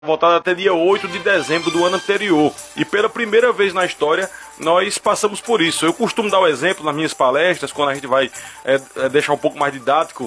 Voltada até dia 8 de dezembro do ano anterior. E pela primeira vez na história, nós passamos por isso. Eu costumo dar o exemplo nas minhas palestras, quando a gente vai deixar um pouco mais didático.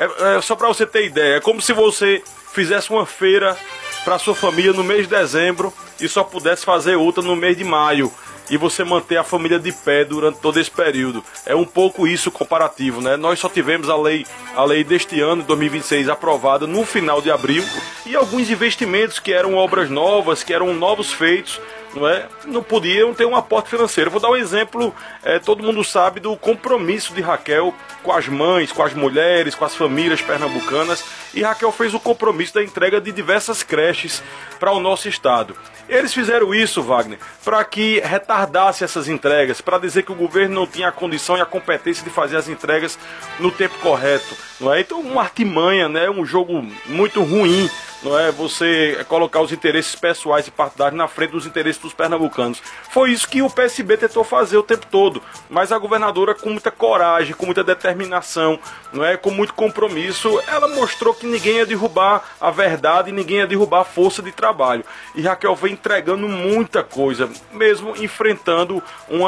Só para você ter ideia, é como se você fizesse uma feira para sua família no mês de dezembro e só pudesse fazer outra no mês de maio. E você manter a família de pé durante todo esse período. É um pouco isso comparativo, né? Nós só tivemos a lei deste ano, 2026, aprovada no final de abril, e alguns investimentos que eram obras novas, que eram novos feitos, não podiam ter um aporte financeiro. Vou dar um exemplo, todo mundo sabe do compromisso de Raquel com as mães, com as mulheres, com as famílias pernambucanas, e Raquel fez o compromisso da entrega de diversas creches para o nosso estado. Eles fizeram isso, Wagner, para que retardasse essas entregas, para dizer que o governo não tinha a condição e a competência de fazer as entregas no tempo correto, não é? Então, uma artimanha, né? Um jogo muito ruim, não é? Você colocar os interesses pessoais e partidários na frente dos interesses dos pernambucanos. Foi isso que o PSB tentou fazer o tempo todo, mas a governadora, com muita coragem, com muita determinação, não é? Com muito compromisso, ela mostrou que ninguém ia derrubar a verdade e ninguém ia derrubar a força de trabalho. E Raquel vem entregando muita coisa, mesmo enfrentando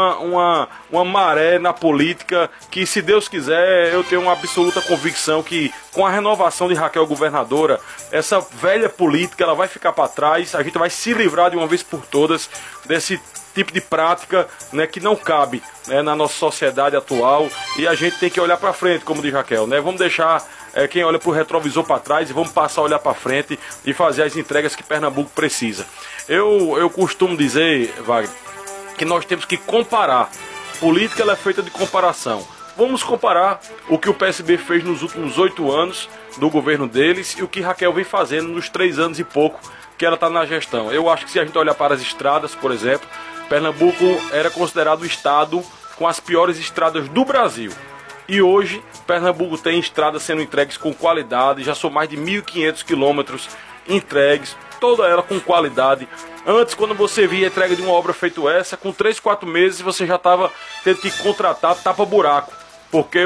uma maré na política que, se Deus quiser, eu tenho uma absoluta convicção que, com a renovação de Raquel governadora, essa velha política ela vai ficar para trás, a gente vai se livrar de uma vez por todas desse tipo de prática, né, que não cabe, né, na nossa sociedade atual, e a gente tem que olhar para frente, como diz Raquel, né? Vamos deixar quem olha para o retrovisor para trás e vamos passar a olhar para frente e fazer as entregas que Pernambuco precisa. Eu costumo dizer, Wagner, que nós temos que comparar. Política ela é feita de comparação. Vamos comparar o que o PSB fez nos últimos 8 anos do governo deles e o que Raquel vem fazendo nos 3 anos e pouco que ela está na gestão. Eu acho que, se a gente olhar para as estradas, por exemplo, Pernambuco era considerado o estado com as piores estradas do Brasil. E hoje, Pernambuco tem estradas sendo entregues com qualidade, já são mais de 1.500 quilômetros entregues, toda ela com qualidade. Antes, quando você via a entrega de uma obra feita essa, com 3, 4 meses você já estava tendo que contratar tapa-buraco, porque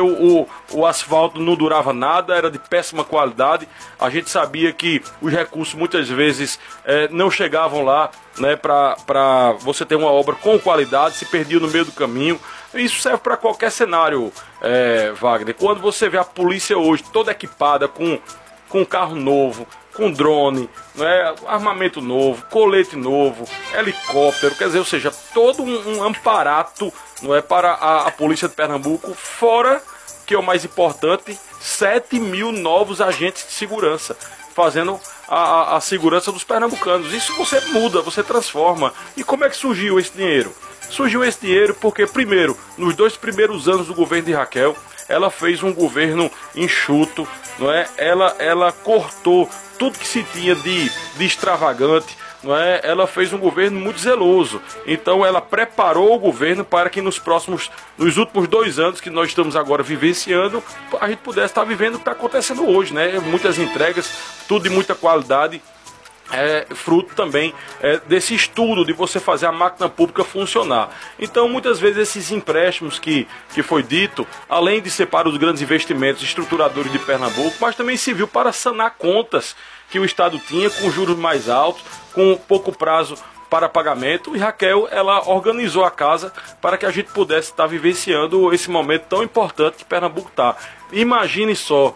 o asfalto não durava nada, era de péssima qualidade. A gente sabia que os recursos muitas vezes não chegavam lá, né, para você ter uma obra com qualidade, se perdia no meio do caminho. Isso serve para qualquer cenário, Wagner. Quando você vê a polícia hoje toda equipada com carro novo, com drone, né, armamento novo, colete novo, helicóptero, quer dizer, ou seja, todo um amparato, não é, para a Polícia de Pernambuco, fora, que é o mais importante, 7.000 novos agentes de segurança, fazendo a segurança dos pernambucanos. Isso você muda, você transforma. E como é que surgiu esse dinheiro? Surgiu esse dinheiro porque, primeiro, nos 2 primeiros anos do governo de Raquel, ela fez um governo enxuto, não é? Ela cortou tudo que se tinha de extravagante, não é? Ela fez um governo muito zeloso. Então ela preparou o governo para que nos últimos 2 anos que nós estamos agora vivenciando, a gente pudesse estar vivendo o que está acontecendo hoje, né? Muitas entregas, tudo de muita qualidade. Fruto também desse estudo de você fazer a máquina pública funcionar. Então, muitas vezes, esses empréstimos que foi dito, além de ser para os grandes investimentos estruturadores de Pernambuco, mas também serviu para sanar contas que o Estado tinha com juros mais altos, com pouco prazo para pagamento, e Raquel, ela organizou a casa para que a gente pudesse estar vivenciando esse momento tão importante que Pernambuco está. Imagine só,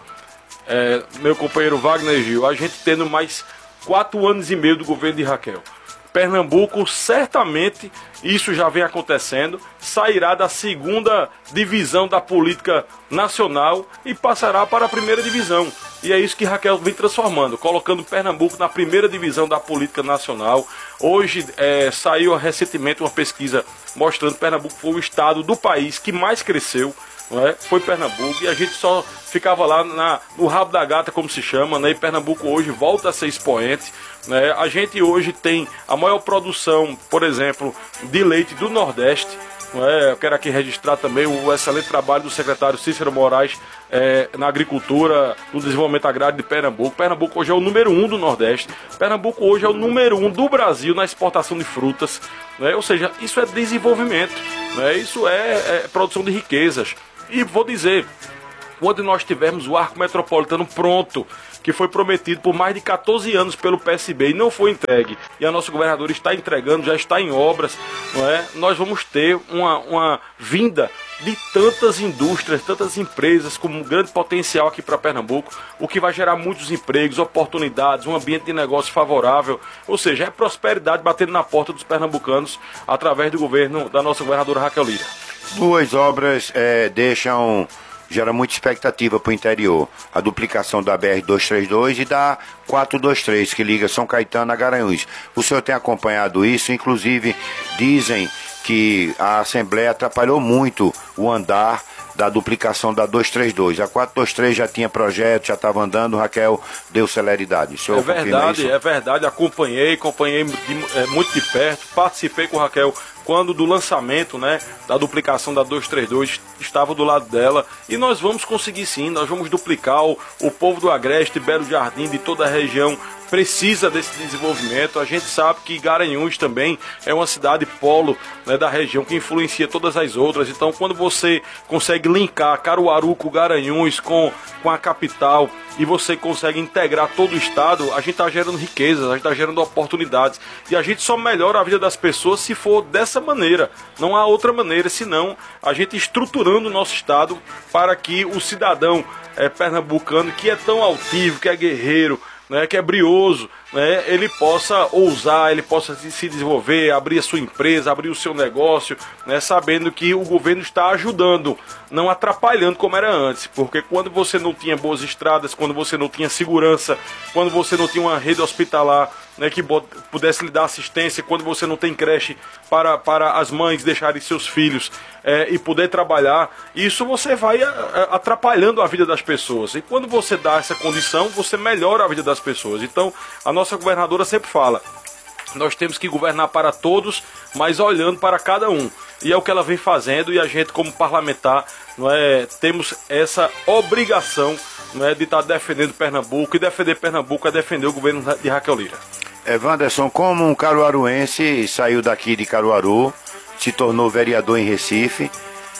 meu companheiro Wagner Gil, a gente tendo mais 4 anos e meio do governo de Raquel. Pernambuco, certamente, isso já vem acontecendo, sairá da 2ª divisão da política nacional e passará para a 1ª divisão. E é isso que Raquel vem transformando, colocando Pernambuco na 1ª divisão da política nacional. Hoje saiu recentemente uma pesquisa mostrando que Pernambuco foi o estado do país que mais cresceu. Não é? Foi Pernambuco, e a gente só ficava lá no rabo da gata, como se chama, né? E Pernambuco hoje volta a ser expoente, né? A gente hoje tem a maior produção, por exemplo, de leite do Nordeste, não é? Eu quero aqui registrar também o excelente trabalho do secretário Cícero Moraes na agricultura, no desenvolvimento agrário de Pernambuco. Pernambuco hoje é o número 1 do Nordeste. Pernambuco hoje é o número 1 do Brasil na exportação de frutas, né? Ou seja, isso é desenvolvimento, né? Isso é produção de riquezas. E vou dizer, quando nós tivermos o arco metropolitano pronto, que foi prometido por mais de 14 anos pelo PSB e não foi entregue. E a nossa governadora está entregando, já está em obras, não é? Nós vamos ter uma vinda de tantas indústrias, tantas empresas com um grande potencial aqui para Pernambuco, o que vai gerar muitos empregos, oportunidades, um ambiente de negócio favorável, ou seja, é prosperidade batendo na porta dos pernambucanos através do governo da nossa governadora Raquel Lira. Duas obras gera muita expectativa para o interior, a duplicação da BR-232 e da 423, que liga São Caetano a Garanhuns. O senhor tem acompanhado isso? Inclusive dizem que a Assembleia atrapalhou muito o andar da duplicação da 232. A 423 já tinha projeto, já estava andando, Raquel deu celeridade. O senhor é verdade, acompanhei muito de perto, participei com a Raquel quando do lançamento, né, da duplicação da 232, estava do lado dela, e nós vamos conseguir sim, nós vamos duplicar. O povo do Agreste, Belo Jardim, de toda a região, precisa desse desenvolvimento. A gente sabe que Garanhuns também é uma cidade polo, né, da região, que influencia todas as outras. Então, quando você consegue linkar Caruaru com Garanhuns, com a capital, e você consegue integrar todo o estado, a gente está gerando riquezas, a gente está gerando oportunidades. E a gente só melhora a vida das pessoas se for dessa maneira. Não há outra maneira, senão a gente estruturando o nosso estado para que o cidadão pernambucano, que é tão altivo, que é guerreiro, né, que é brioso, né, ele possa ousar, ele possa se desenvolver, abrir a sua empresa, abrir o seu negócio, né, sabendo que o governo está ajudando, não atrapalhando como era antes. Porque quando você não tinha boas estradas, quando você não tinha segurança, quando você não tinha uma rede hospitalar, né, que pudesse lhe dar assistência, quando você não tem creche para as mães deixarem seus filhos e poder trabalhar, isso você vai atrapalhando a vida das pessoas. E quando você dá essa condição, você melhora a vida das pessoas. Então, a nossa governadora sempre fala, nós temos que governar para todos, mas olhando para cada um. E é o que ela vem fazendo, e a gente, como parlamentar, não é, temos essa obrigação, não é, de estar defendendo Pernambuco, e defender Pernambuco é defender o governo de Raquel Lira. Wanderson, como um caruaruense, saiu daqui de Caruaru, se tornou vereador em Recife,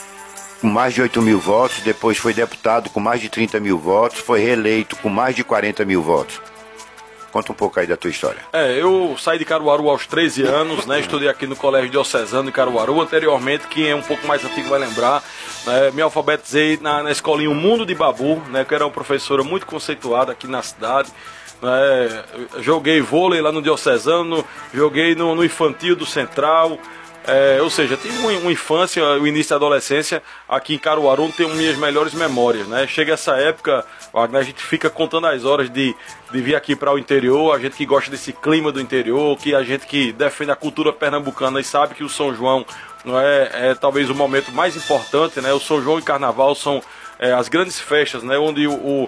com mais de 8 mil votos, depois foi deputado com mais de 30 mil votos, foi reeleito com mais de 40 mil votos. Conta um pouco aí da tua história. Eu saí de Caruaru aos 13 anos, né? Estudei aqui no Colégio Diocesano de Caruaru. Anteriormente, quem é um pouco mais antigo vai lembrar, né? Me alfabetizei na escolinha O Mundo de Babu, né? Que era uma professora muito conceituada aqui na cidade. Joguei vôlei lá no Diocesano, joguei no infantil do Central. Ou seja, tive uma infância, o início da adolescência aqui em Caruaru, tenho minhas melhores memórias, né? Chega essa época, a gente fica contando as horas de vir aqui para o interior, a gente que gosta desse clima do interior, que a gente que defende a cultura pernambucana e sabe que o São João não é talvez o momento mais importante, né? O São João e Carnaval são as grandes festas, né? Onde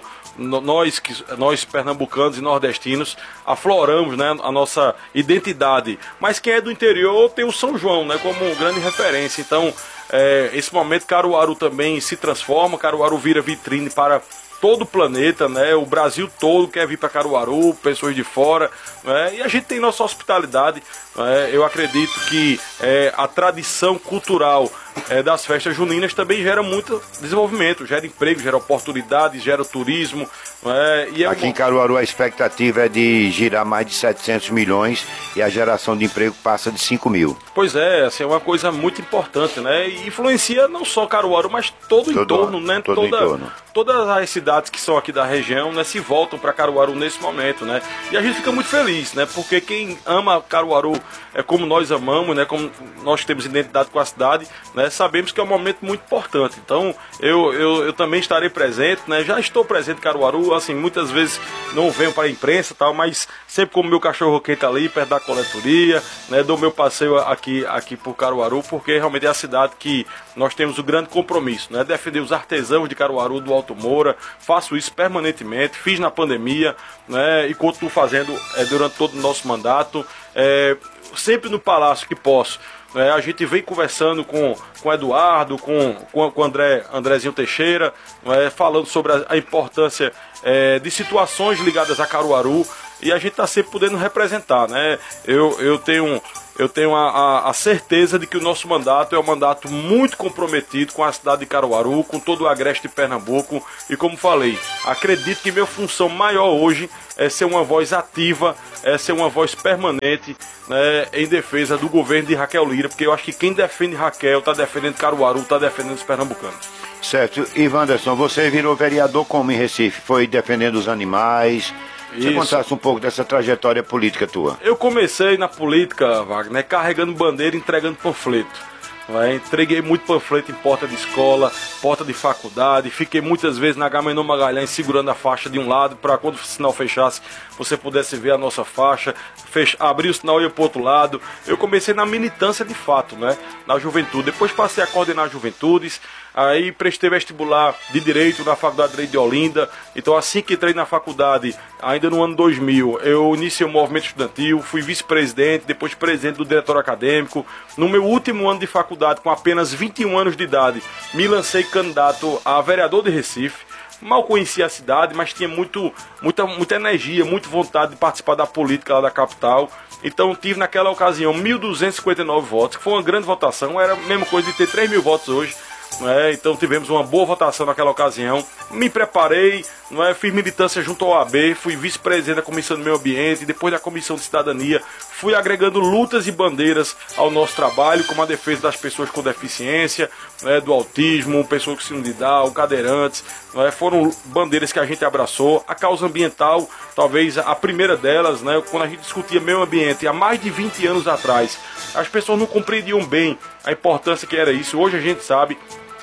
nós pernambucanos e nordestinos afloramos, né, a nossa identidade. Mas quem é do interior tem o São João, né, como grande referência. Então, esse momento Caruaru também se transforma, Caruaru vira vitrine para todo o planeta, né? O Brasil todo quer vir para Caruaru, pessoas de fora, né? E a gente tem nossa hospitalidade, né? Eu acredito que a tradição cultural das festas juninas também gera muito desenvolvimento, gera emprego, gera oportunidades, gera turismo, né? Aqui em Caruaru a expectativa é de girar mais de 700 milhões e a geração de emprego passa de 5 mil. Pois é, assim, é uma coisa muito importante, né? E influencia não só Caruaru, mas todo o entorno, né? Todas as cidades que são aqui da região, né, se voltam para Caruaru nesse momento, né? E a gente fica muito feliz, né? Porque quem ama Caruaru como nós amamos, né? Como nós temos identidade com a cidade, né? Sabemos que é um momento muito importante. Então, eu também estarei presente, né? Já estou presente em Caruaru, assim, muitas vezes não venho para a imprensa, tal, mas sempre como meu cachorro quente ali, perto da coletoria, né? Dou meu passeio aqui por Caruaru, porque realmente é a cidade que nós temos o grande compromisso, né? Defender os artesãos de Caruaru, do Alto Moura. Faço isso permanentemente, fiz na pandemia, né? E continuo fazendo durante todo o nosso mandato, sempre no palácio que posso. A gente vem conversando com o Eduardo, com o Andrezinho Teixeira, falando sobre a importância de situações ligadas a Caruaru. e a gente está sempre podendo representar, né? Eu tenho a certeza de que o nosso mandato é um mandato muito comprometido com a cidade de Caruaru, com todo o agreste de Pernambuco. E como falei, acredito que minha função maior hoje é ser uma voz ativa, é ser uma voz permanente, né, em defesa do governo de Raquel Lira, porque eu acho que quem defende Raquel está defendendo Caruaru, está defendendo os pernambucanos. Certo. E Wanderson, você virou vereador como em Recife? Foi defendendo os animais? Você contasse um pouco dessa trajetória política tua? Eu comecei na política, Wagner, carregando bandeira, entregando panfleto. Entreguei muito panfleto em porta de escola, porta de faculdade, fiquei muitas vezes na Agamenon Magalhães segurando a faixa de um lado para quando o sinal fechasse você pudesse ver a nossa faixa, abrir o sinal e ir para o outro lado. Eu comecei na militância de fato, né? Na juventude, depois passei a coordenar juventudes, aí prestei vestibular de Direito na Faculdade de Direito de Olinda. Então assim que entrei na faculdade, ainda no ano 2000, eu iniciei o movimento estudantil, fui vice-presidente, depois presidente do diretório acadêmico. No meu último ano de faculdade, com apenas 21 anos de idade, me lancei candidato a vereador de Recife. Mal conhecia a cidade, mas tinha muita energia, muita vontade de participar da política lá da capital. Então tive naquela ocasião 1.259 votos, que foi uma grande votação, era a mesma coisa de ter 3.000 votos hoje. Então tivemos uma boa votação naquela ocasião. Me preparei, fiz militância junto ao AB, fui vice-presidente da Comissão do Meio Ambiente, depois da Comissão de Cidadania, fui agregando lutas e bandeiras ao nosso trabalho, como a defesa das pessoas com deficiência, do autismo, pessoas com síndrome de Down, cadeirantes. Foram bandeiras que a gente abraçou. A causa ambiental, talvez a primeira delas, quando a gente discutia meio ambiente há mais de 20 anos atrás, as pessoas não compreendiam bem a importância que era isso. Hoje a gente sabe.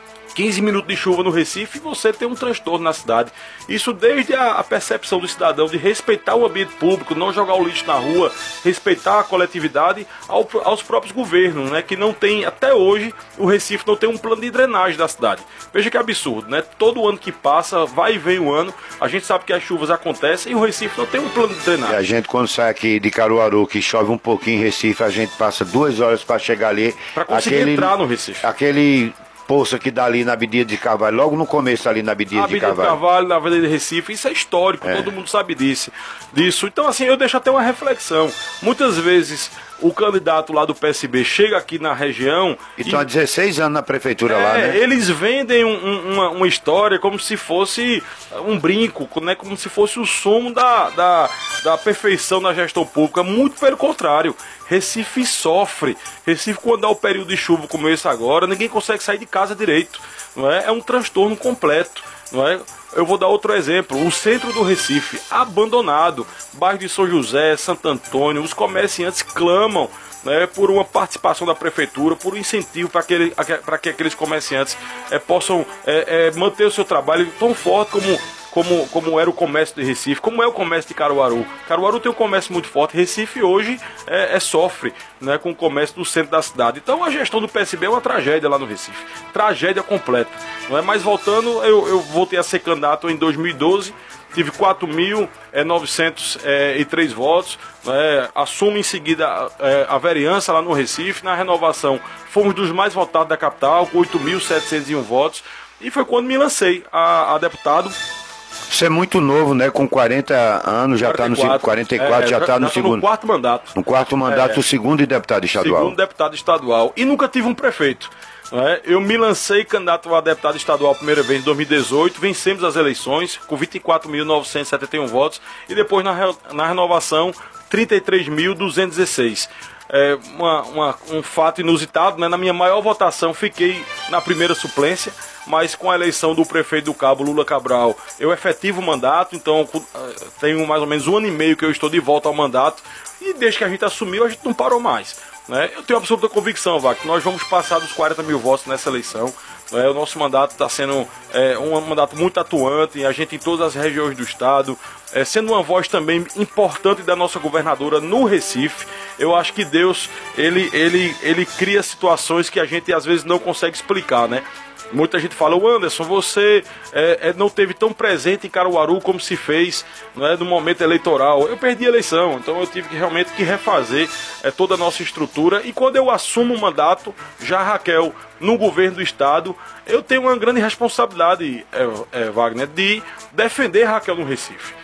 15 minutos de chuva no Recife, você tem um transtorno na cidade. Isso desde a percepção do cidadão de respeitar o ambiente público, não jogar o lixo na rua, respeitar a coletividade, aos próprios governos, que não tem, até hoje, o Recife não tem um plano de drenagem da cidade. Veja que absurdo, Todo ano que passa, vai e vem o ano, a gente sabe que as chuvas acontecem e o Recife não tem um plano de drenagem. E a gente, quando sai aqui de Caruaru, que chove um pouquinho em Recife, a gente passa 2 horas para chegar ali. Para conseguir entrar no Recife. Aquele poço que dá ali na Avenida de Carvalho, logo no começo ali na Avenida de Carvalho. Na Avenida de Recife, isso é histórico, todo mundo sabe disso. Então assim, eu deixo até uma reflexão. Muitas vezes o candidato lá do PSB chega aqui na região e estão há 16 anos na prefeitura lá, Eles vendem uma história como se fosse um brinco, como se fosse o sumo da perfeição na gestão pública. Muito pelo contrário. Recife sofre. Recife, quando dá o período de chuva como esse agora, ninguém consegue sair de casa direito. É um transtorno completo. Eu vou dar outro exemplo. O centro do Recife, abandonado. Bairro de São José, Santo Antônio, os comerciantes clamam por uma participação da prefeitura, por um incentivo para que aqueles comerciantes possam manter o seu trabalho tão forte como era o comércio de Recife, como é o comércio de Caruaru. Caruaru tem um comércio muito forte, Recife hoje sofre com o comércio do centro da cidade. Então a gestão do PSB é uma tragédia lá no Recife, tragédia completa. Mas voltando, eu voltei a ser candidato em 2012, tive 4.903 votos, assumo em seguida a vereança lá no Recife. Na renovação fomos dos mais votados da capital, com 8.701 votos, e foi quando me lancei a deputado. Você é muito novo, Com 40 anos, já está no 44, já está no segundo. No quarto mandato. No quarto mandato, o segundo deputado estadual. Segundo deputado estadual. E nunca tive um prefeito. Eu me lancei candidato a deputado estadual a primeira vez em 2018, vencemos as eleições com 24.971 votos e depois na renovação 33.216. Um fato inusitado, na minha maior votação fiquei na primeira suplência, mas com a eleição do prefeito do Cabo, Lula Cabral, eu efetivo o mandato. Então tenho mais ou menos 1 ano e meio que eu estou de volta ao mandato, e desde que a gente assumiu a gente não parou mais. Eu tenho absoluta convicção, Vac, que nós vamos passar dos 40 mil votos nessa eleição. O nosso mandato está sendo um mandato muito atuante, a gente em todas as regiões do estado, sendo uma voz também importante da nossa governadora no Recife. Eu acho que Deus, ele cria situações que a gente às vezes não consegue explicar, Muita gente fala, Wanderson, você não teve tão presente em Caruaru como se fez no momento eleitoral. Eu perdi a eleição, então eu tive realmente que refazer toda a nossa estrutura. E quando eu assumo o mandato, já Raquel, no governo do estado, eu tenho uma grande responsabilidade, Wagner, de defender Raquel no Recife.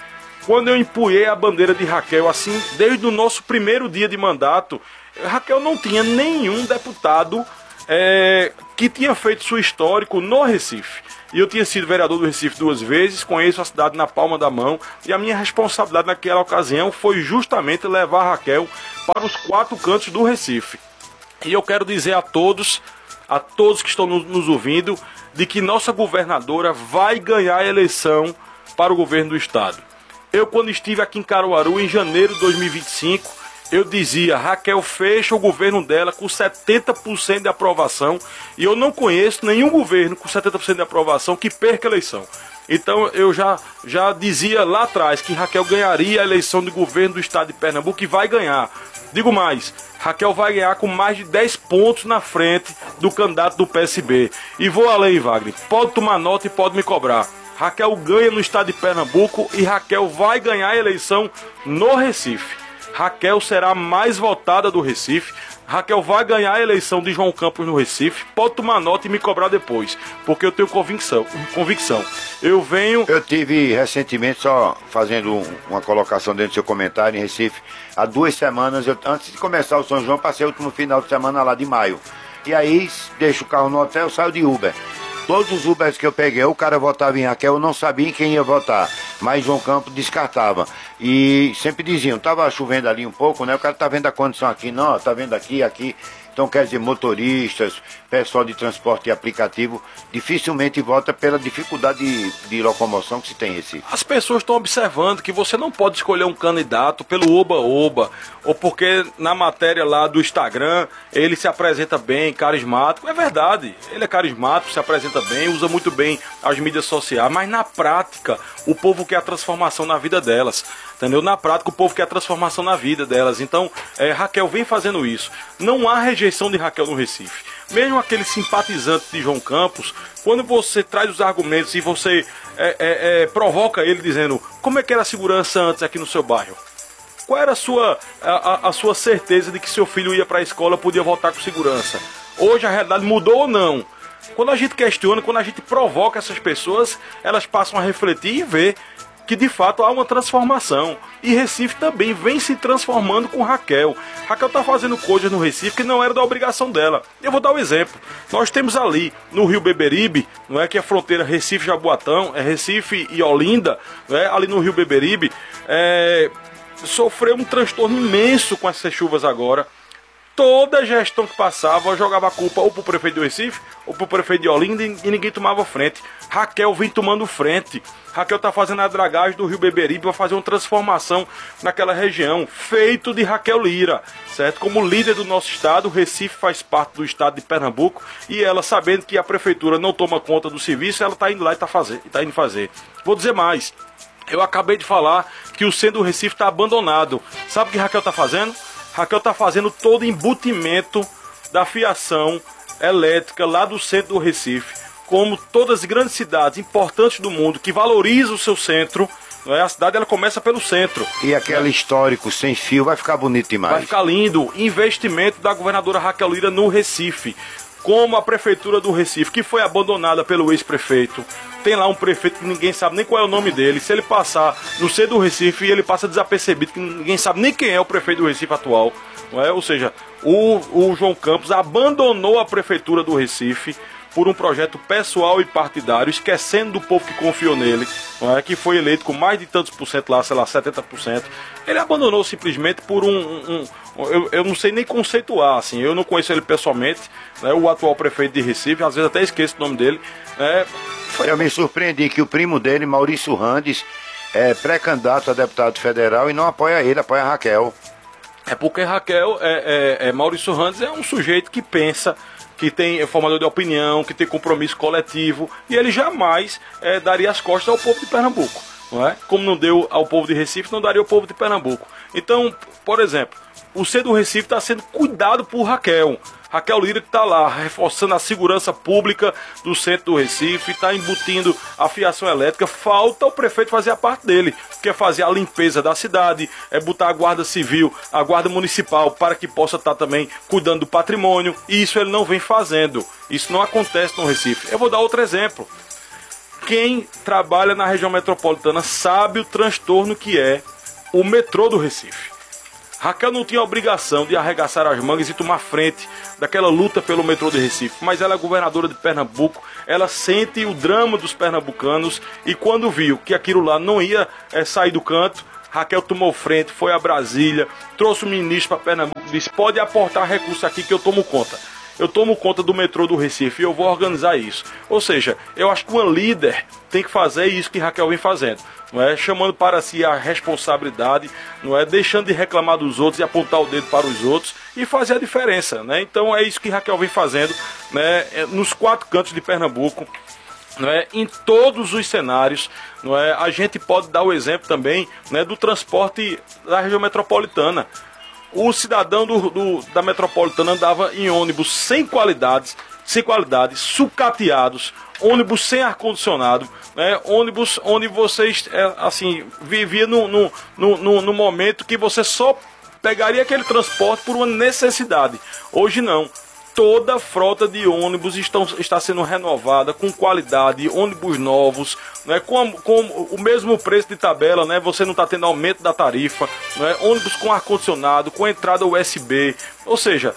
quando eu empunhei a bandeira de Raquel, assim, desde o nosso primeiro dia de mandato, Raquel não tinha nenhum deputado que tinha feito seu histórico no Recife. E eu tinha sido vereador do Recife 2 vezes, conheço a cidade na palma da mão, e a minha responsabilidade naquela ocasião foi justamente levar a Raquel para os 4 cantos do Recife. E eu quero dizer a todos que estão nos ouvindo, de que nossa governadora vai ganhar a eleição para o governo do estado. Eu, quando estive aqui em Caruaru, em janeiro de 2025, eu dizia, Raquel fecha o governo dela com 70% de aprovação, e eu não conheço nenhum governo com 70% de aprovação que perca a eleição. Então eu já dizia lá atrás que Raquel ganharia a eleição de governo do estado de Pernambuco, e vai ganhar. Digo mais, Raquel vai ganhar com mais de 10 pontos na frente do candidato do PSB. E vou além, Wagner, pode tomar nota e pode me cobrar. Raquel ganha no estado de Pernambuco e Raquel vai ganhar a eleição no Recife. Raquel será a mais votada do Recife. Raquel vai ganhar a eleição de João Campos no Recife. Pode tomar nota e me cobrar depois, porque eu tenho convicção. Eu tive recentemente, só fazendo uma colocação dentro do seu comentário, em Recife, há 2 semanas, antes de começar o São João, passei o último final de semana lá de maio. E aí, deixo o carro no hotel, saio de Uber. Todos os Ubers que eu peguei, o cara votava em Raquel, eu não sabia em quem ia votar, mas João Campos descartava. E sempre diziam, tava chovendo ali um pouco, né? O cara tá vendo a condição aqui, não, tá vendo aqui. Então, quer dizer, motoristas, pessoal de transporte e aplicativo, dificilmente vota pela dificuldade de locomoção que se tem em Recife. As pessoas estão observando que você não pode escolher um candidato pelo oba-oba, ou porque na matéria lá do Instagram ele se apresenta bem, carismático. É verdade, ele é carismático, se apresenta bem, usa muito bem as mídias sociais, mas na prática o povo quer a transformação na vida delas. Entendeu? Na prática, o povo quer a transformação na vida delas. Então, Raquel vem fazendo isso. Não há rejeição de Raquel no Recife. Mesmo aquele simpatizante de João Campos, quando você traz os argumentos e você provoca ele dizendo como é que era a segurança antes aqui no seu bairro? Qual era a sua certeza de que seu filho ia para a escola e podia voltar com segurança? Hoje a realidade mudou ou não? Quando a gente questiona, quando a gente provoca essas pessoas, elas passam a refletir e ver que de fato há uma transformação. E Recife também vem se transformando com Raquel. Raquel está fazendo coisas no Recife que não era da obrigação dela. Eu vou dar um exemplo. Nós temos ali no Rio Beberibe, não é, que é a fronteira Recife-Jaboatão, é Recife e Olinda, não é, ali no Rio Beberibe, sofreu um transtorno imenso com essas chuvas agora. Toda gestão que passava jogava a culpa ou pro prefeito do Recife ou pro prefeito de Olinda, e ninguém tomava frente. Raquel vem tomando frente. Raquel tá fazendo a dragagem do Rio Beberibe para fazer uma transformação naquela região, feito de Raquel Lira, certo? Como líder do nosso estado, o Recife faz parte do estado de Pernambuco, e ela, sabendo que a prefeitura não toma conta do serviço, ela tá indo lá e tá indo fazer. Vou dizer mais. Eu acabei de falar que o centro do Recife está abandonado. Sabe o que Raquel tá fazendo? Raquel está fazendo todo o embutimento da fiação elétrica lá do centro do Recife. Como todas as grandes cidades importantes do mundo que valorizam o seu centro, não é? A cidade ela começa pelo centro. E aquele histórico sem fio vai ficar bonito demais. Vai ficar lindo. Investimento da governadora Raquel Lira no Recife. Como a prefeitura do Recife, que foi abandonada pelo ex-prefeito. Tem lá um prefeito que ninguém sabe nem qual é o nome dele. Se ele passar no centro do Recife, ele passa desapercebido, que ninguém sabe nem quem é o prefeito do Recife atual. Não é? Ou seja, o João Campos abandonou a prefeitura do Recife por um projeto pessoal e partidário, esquecendo do povo que confiou nele, não é? Que foi eleito com mais de tantos por cento lá, sei lá, 70%. Ele abandonou simplesmente por eu não sei nem conceituar, assim, eu não conheço ele pessoalmente, né? O atual prefeito de Recife, às vezes até esqueço o nome dele. Eu me surpreendi que o primo dele, Maurício Randes, é pré-candidato a deputado federal e não apoia ele, apoia a Raquel. É porque Raquel, Maurício Randes é um sujeito que pensa, que tem formador de opinião, que tem compromisso coletivo, e ele jamais daria as costas ao povo de Pernambuco, não é? Como não deu ao povo de Recife, não daria ao povo de Pernambuco. Então, por exemplo, o centro do Recife está sendo cuidado por Raquel Lira, que está lá reforçando a segurança pública do centro do Recife, está embutindo a fiação elétrica. Falta o prefeito fazer a parte dele, que é fazer a limpeza da cidade, botar a guarda civil, a guarda municipal, para que possa estar também cuidando do patrimônio, e isso ele não vem fazendo. Isso não acontece no Recife. Eu vou dar outro exemplo. Quem trabalha na região metropolitana sabe o transtorno que é o metrô do Recife. Raquel não tinha obrigação de arregaçar as mangas e tomar frente daquela luta pelo metrô de Recife, mas ela é governadora de Pernambuco, ela sente o drama dos pernambucanos e quando viu que aquilo lá não ia sair do canto, Raquel tomou frente, foi a Brasília, trouxe o ministro para Pernambuco, disse, pode aportar recurso aqui que eu tomo conta. Eu tomo conta do metrô do Recife e eu vou organizar isso. Ou seja, eu acho que uma líder tem que fazer isso que Raquel vem fazendo. Não é? Chamando para si a responsabilidade, não é? Deixando de reclamar dos outros e apontar o dedo para os outros e fazer a diferença. Né? Então é isso que Raquel vem fazendo, né? Nos 4 cantos de Pernambuco. Não é? Em todos os cenários, não é? A gente pode dar o exemplo também, né, do transporte da região metropolitana. O cidadão da metropolitana andava em ônibus sem qualidade, sucateados, ônibus sem ar-condicionado, né? Ônibus onde vocês assim, vivia no momento que você só pegaria aquele transporte por uma necessidade. Hoje não. Toda a frota de ônibus está sendo renovada com qualidade, ônibus novos, né, com o mesmo preço de tabela, né, você não está tendo aumento da tarifa, né, ônibus com ar-condicionado, com entrada USB, ou seja,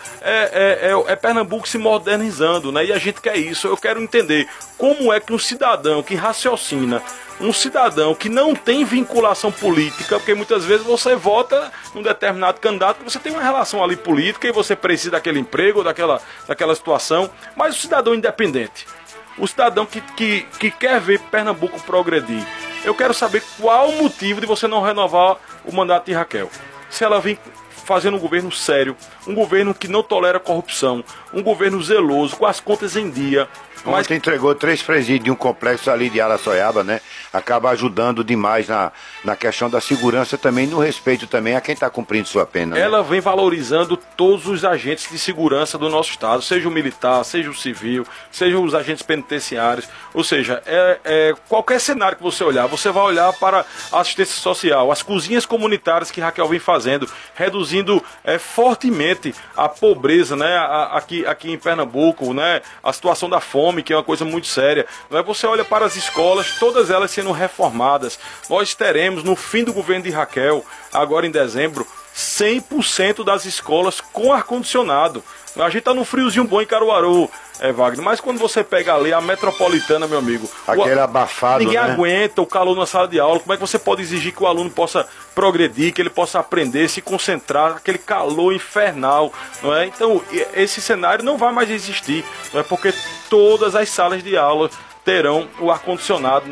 é Pernambuco se modernizando, né, e a gente quer isso. Eu quero entender como é que um cidadão que raciocina, um cidadão que não tem vinculação política, porque muitas vezes você vota num determinado candidato, você tem uma relação ali política e você precisa daquele emprego, daquela situação, mas o cidadão independente, o cidadão que quer ver Pernambuco progredir, eu quero saber qual o motivo de você não renovar o mandato de Raquel. Se ela vem fazendo um governo sério, um governo que não tolera corrupção, um governo zeloso, com as contas em dia. Mas ontem entregou 3 presídios de um complexo ali de Araçoiaba, né? Acaba ajudando demais na questão da segurança também, no respeito também a quem está cumprindo sua pena. Né? Ela vem valorizando todos os agentes de segurança do nosso estado, seja o militar, seja o civil, seja os agentes penitenciários. Ou seja, qualquer cenário que você olhar, você vai olhar para a assistência social, as cozinhas comunitárias que Raquel vem fazendo, reduzindo fortemente a pobreza, né? Aqui em Pernambuco, né? A situação da fome, que é uma coisa muito séria. Você olha para as escolas, todas elas sendo reformadas. Nós teremos, no fim do governo de Raquel, agora em dezembro, 100% das escolas com ar-condicionado. A gente está num friozinho bom em Caruaru, Wagner, mas quando você pega ali a metropolitana, meu amigo, aquele abafado, ninguém né? aguenta o calor na sala de aula. Como é que você pode exigir que o aluno possa progredir, que ele possa aprender, se concentrar, aquele calor infernal, não é? Então, esse cenário não vai mais existir, não é? Porque todas as salas de aula terão o ar-condicionado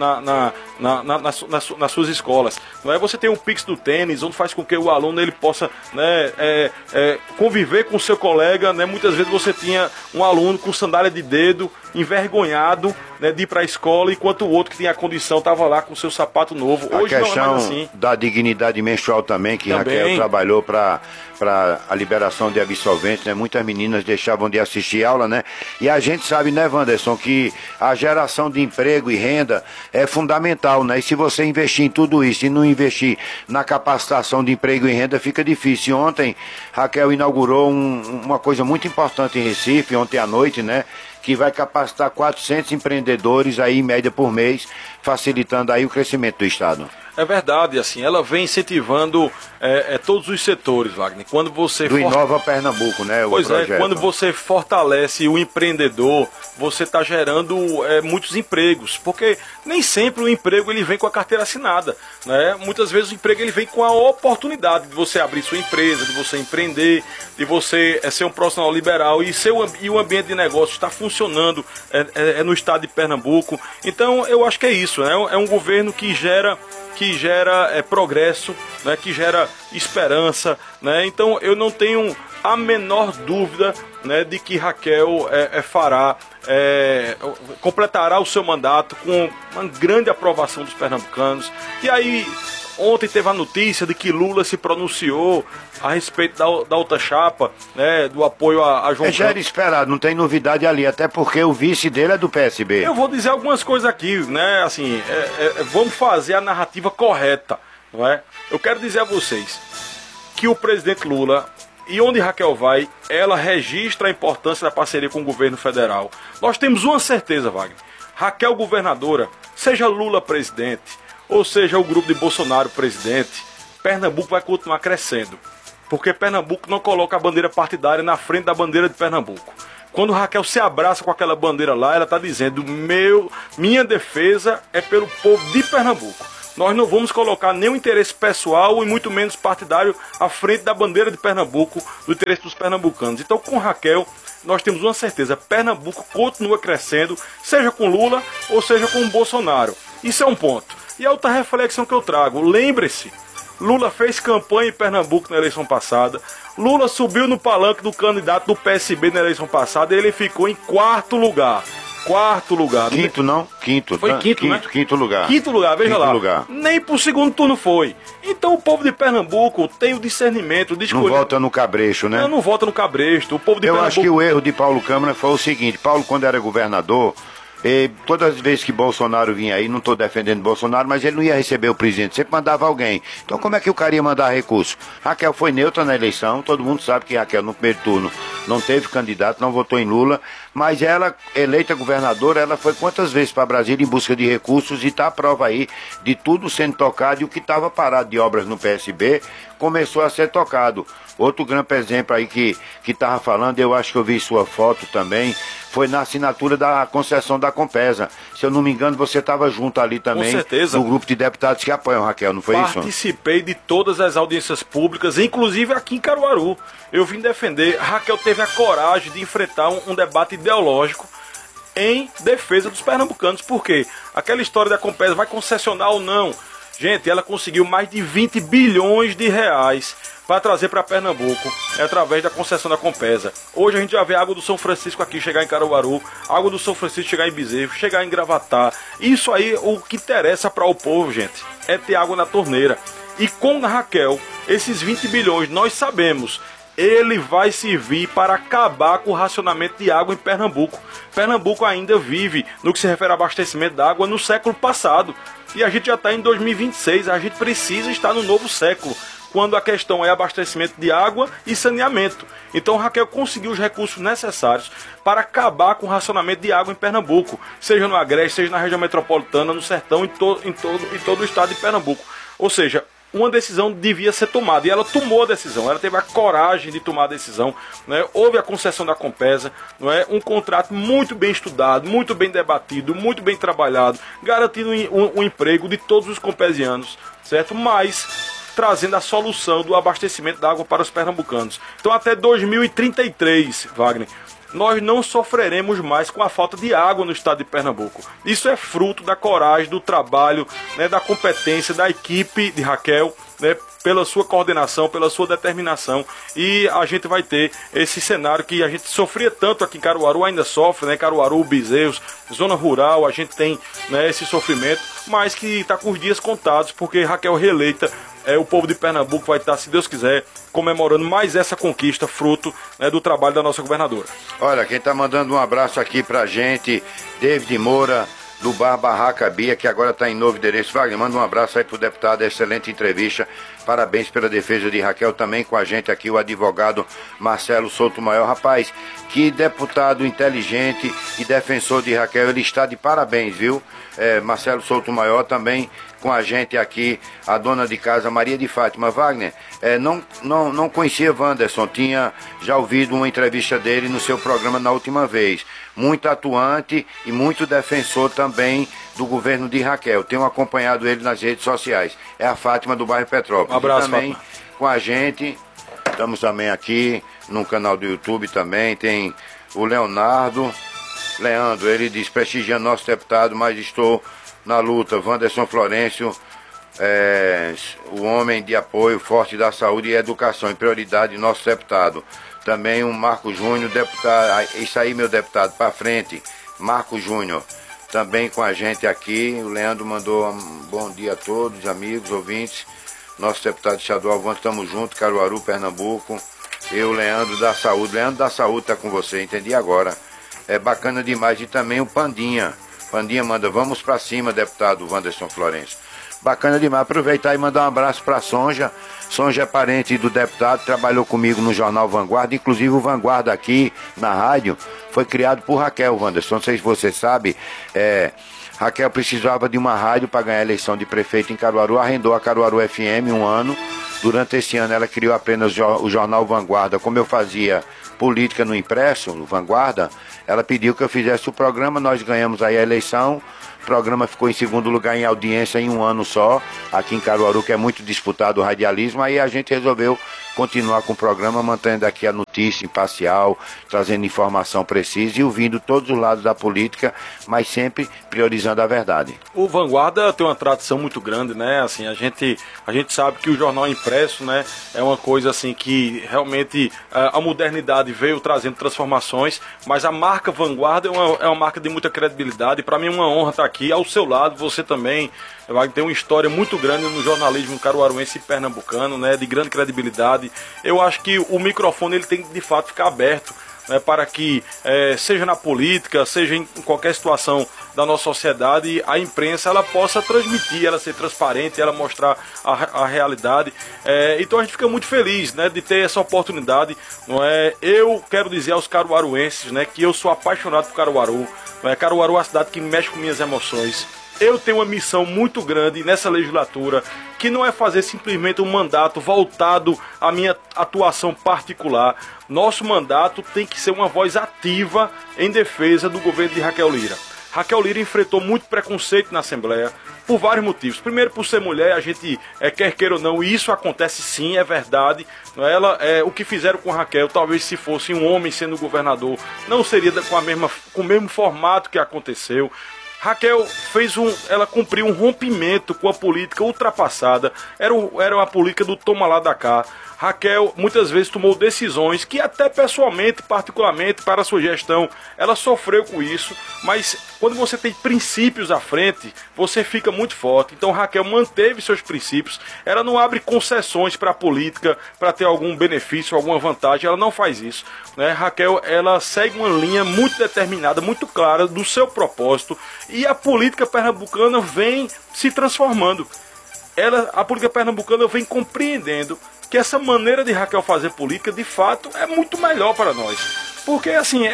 nas suas escolas. Não é? Você tem o Pix do tênis, onde faz com que o aluno ele possa, né, conviver com o seu colega. Né? Muitas vezes você tinha um aluno com sandália de dedo, envergonhado, né, de ir para a escola, enquanto o outro que tinha a condição estava lá com o seu sapato novo. Hoje não é mais assim. Da dignidade menstrual também, que Raquel trabalhou para a liberação de absolventes, né? Muitas meninas deixavam de assistir aula, né? E a gente sabe, né, Wanderson, que a geração de emprego e renda é fundamental, né? E se você investir em tudo isso e não investir na capacitação de emprego e renda, fica difícil. E ontem, Raquel inaugurou uma coisa muito importante em Recife, ontem à noite, né? Que vai capacitar 400 empreendedores aí em média por mês, facilitando aí o crescimento do estado. É verdade, assim, ela vem incentivando todos os setores, Wagner. Quando você do Inova Pernambuco, né? Pois é, quando você fortalece o empreendedor, você está gerando muitos empregos, porque nem sempre o emprego ele vem com a carteira assinada, né? Muitas vezes o emprego ele vem com a oportunidade de você abrir sua empresa, de você empreender, de você ser um profissional liberal e o ambiente de negócio está funcionando no estado de Pernambuco. Então eu acho que é isso, né? É um governo que gera progresso, né, que gera esperança, né? Então eu não tenho a menor dúvida, né, de que Raquel completará o seu mandato com uma grande aprovação dos pernambucanos. E aí ontem teve a notícia de que Lula se pronunciou a respeito da outra chapa, né, do apoio a João Campos. Já era esperado, não tem novidade ali, até porque o vice dele é do PSB. Eu vou dizer algumas coisas aqui, né, assim, vamos fazer a narrativa correta, não é? Eu quero dizer a vocês que o presidente Lula, e onde Raquel vai, ela registra a importância da parceria com o governo federal. Nós temos uma certeza, Wagner. Raquel governadora, seja Lula presidente, ou seja o grupo de Bolsonaro presidente, Pernambuco vai continuar crescendo. Porque Pernambuco não coloca a bandeira partidária na frente da bandeira de Pernambuco. Quando Raquel se abraça com aquela bandeira lá, ela está dizendo, minha defesa é pelo povo de Pernambuco. Nós não vamos colocar nenhum interesse pessoal e muito menos partidário à frente da bandeira de Pernambuco, do interesse dos pernambucanos. Então, com Raquel, nós temos uma certeza, Pernambuco continua crescendo, seja com Lula ou seja com Bolsonaro. Isso é um ponto. E a outra reflexão que eu trago, lembre-se, Lula fez campanha em Pernambuco na eleição passada, Lula subiu no palanque do candidato do PSB na eleição passada e ele ficou em quarto lugar. Quinto não? Quinto. Foi quinto, né? Quinto lugar. Quinto lugar, veja quinto lá. Lugar. Nem pro segundo turno foi. Então o povo de Pernambuco tem o discernimento de escolher. Não vota no cabresto, né? Não vota no cabresto. O povo de Eu Pernambuco... acho que o erro de Paulo Câmara foi o seguinte. Paulo, quando era governador, todas as vezes que Bolsonaro vinha aí, não estou defendendo Bolsonaro, mas ele não ia receber o presidente, sempre mandava alguém. Então como é que o cara ia mandar recurso? Raquel foi neutra na eleição, todo mundo sabe que Raquel no primeiro turno não teve candidato, não votou em Lula, mas ela, eleita governadora, ela foi quantas vezes para Brasília em busca de recursos e está a prova aí de tudo sendo tocado e o que estava parado de obras no PSB começou a ser tocado. Outro grande exemplo aí que estava falando, eu acho que eu vi sua foto também, foi na assinatura da concessão da Compesa. Se eu não me engano, você estava junto ali também. Com certeza. No grupo de deputados que apoiam, Raquel, não foi isso? Participei de todas as audiências públicas, inclusive aqui em Caruaru. Eu vim defender. Raquel teve a coragem de enfrentar um debate ideológico em defesa dos pernambucanos. Por quê? Aquela história da Compesa vai concessionar ou não? Gente, ela conseguiu mais de 20 bilhões de reais para trazer para Pernambuco, através da concessão da Compesa. Hoje a gente já vê a água do São Francisco aqui chegar em Caruaru, a água do São Francisco chegar em Bezerro, chegar em Gravatá. Isso aí, o que interessa para o povo, gente, é ter água na torneira. E com a Raquel, esses 20 bilhões, nós sabemos, ele vai servir para acabar com o racionamento de água em Pernambuco. Pernambuco ainda vive, no que se refere ao abastecimento da água, no século passado. E a gente já está em 2026, a gente precisa estar no novo século, quando a questão é abastecimento de água e saneamento. Então Raquel conseguiu os recursos necessários para acabar com o racionamento de água em Pernambuco, seja no Agreste, seja na região metropolitana, no sertão, em todo o estado de Pernambuco. Ou seja, uma decisão devia ser tomada, e ela tomou a decisão, ela teve a coragem de tomar a decisão, né? Houve a concessão da Compesa, não é? Um contrato muito bem estudado, muito bem debatido, muito bem trabalhado, garantindo um emprego de todos os compesianos, certo? Mas trazendo a solução do abastecimento da água para os pernambucanos. Então até 2033, Wagner, nós não sofreremos mais com a falta de água no estado de Pernambuco. Isso é fruto da coragem, do trabalho, né, da competência da equipe de Raquel, né, pela sua coordenação, pela sua determinação, e a gente vai ter esse cenário que a gente sofria tanto aqui em Caruaru, ainda sofre, né, Caruaru, Bezerros, zona rural, a gente tem, né, esse sofrimento, mas que está com os dias contados, porque Raquel reeleita, o povo de Pernambuco vai estar, se Deus quiser, comemorando mais essa conquista, fruto, né, do trabalho da nossa governadora. Olha, quem está mandando um abraço aqui pra gente, David Moura, do Bar Barraca Bia, que agora está em novo endereço. Wagner, manda um abraço aí pro deputado, excelente entrevista, parabéns pela defesa de Raquel, também com a gente aqui o advogado Marcelo Souto Maior. Rapaz, que deputado inteligente e defensor de Raquel, ele está de parabéns, viu? Marcelo Souto Maior também com a gente aqui, a dona de casa Maria de Fátima. Wagner, não conhecia Wanderson, tinha já ouvido uma entrevista dele no seu programa na última vez. Muito atuante e muito defensor também do governo de Raquel. Tenho acompanhado ele nas redes sociais. É a Fátima do bairro Petrópolis. Um abraço, e também Fátima. Com a gente, estamos também aqui no canal do YouTube também, tem o Leandro, ele diz, prestigiando nosso deputado, mas estou na luta. Wanderson Florencio, o homem de apoio forte da saúde e educação, em prioridade, nosso deputado. Também o Marco Júnior, deputado, isso aí, meu deputado, para frente, Marco Júnior, também com a gente aqui. O Leandro mandou um bom dia a todos, amigos, ouvintes. Nosso deputado estadual, estamos juntos, Caruaru, Pernambuco. Eu, Leandro da Saúde está com você, entendi agora. É bacana demais. E também o Pandinha manda, vamos para cima, deputado Wanderson Florencio. Bacana demais. Aproveitar e mandar um abraço para Sonja. Sonja é parente do deputado, trabalhou comigo no jornal Vanguarda, inclusive o Vanguarda aqui na rádio foi criado por Raquel, Wanderson. Não sei se você sabe, Raquel precisava de uma rádio para ganhar a eleição de prefeito em Caruaru, arrendou a Caruaru FM um ano. Durante esse ano ela criou apenas o jornal Vanguarda. Como eu fazia política no impresso, no Vanguarda, ela pediu que eu fizesse o programa, nós ganhamos aí a eleição. O programa ficou em segundo lugar em audiência em um ano só, aqui em Caruaru, que é muito disputado o radialismo. Aí a gente resolveu continuar com o programa, mantendo aqui a notícia imparcial, trazendo informação precisa e ouvindo todos os lados da política, mas sempre priorizando a verdade. O Vanguarda tem uma tradição muito grande, né? Assim, a gente sabe que o jornal impresso, né, é uma coisa assim que realmente a modernidade veio trazendo transformações, mas a marca Vanguarda é uma marca de muita credibilidade. Para mim é uma honra estar aqui ao seu lado, você também vai ter uma história muito grande no jornalismo caruaruense e pernambucano, né, de grande credibilidade. Eu acho que o microfone ele tem que de fato ficar aberto, né, para que seja na política, seja em qualquer situação da nossa sociedade, a imprensa ela possa transmitir, ela ser transparente, ela mostrar a realidade. Então a gente fica muito feliz, né, de ter essa oportunidade. Não é? Eu quero dizer aos caruaruenses, né, que eu sou apaixonado por Caruaru. Não é? Caruaru é uma cidade que mexe com minhas emoções. Eu tenho uma missão muito grande nessa legislatura, que não é fazer simplesmente um mandato voltado à minha atuação particular. Nosso mandato tem que ser uma voz ativa em defesa do governo de Raquel Lira. Raquel Lira enfrentou muito preconceito na Assembleia, por vários motivos. Primeiro, por ser mulher, a gente quer queira ou não, e isso acontece sim, é verdade. O que fizeram com Raquel, talvez se fosse um homem sendo governador, não seria com o mesmo formato que aconteceu. Raquel ela cumpriu um rompimento com a política ultrapassada, era uma política do toma lá da cá. Raquel muitas vezes tomou decisões que até pessoalmente, particularmente para a sua gestão, ela sofreu com isso, mas quando você tem princípios à frente, você fica muito forte. Então Raquel manteve seus princípios, ela não abre concessões para a política, para ter algum benefício, alguma vantagem, ela não faz isso, né? Raquel, ela segue uma linha muito determinada, muito clara do seu propósito, e a política pernambucana vem se transformando. A política pernambucana vem compreendendo que essa maneira de Raquel fazer política, de fato, é muito melhor para nós. Porque, assim,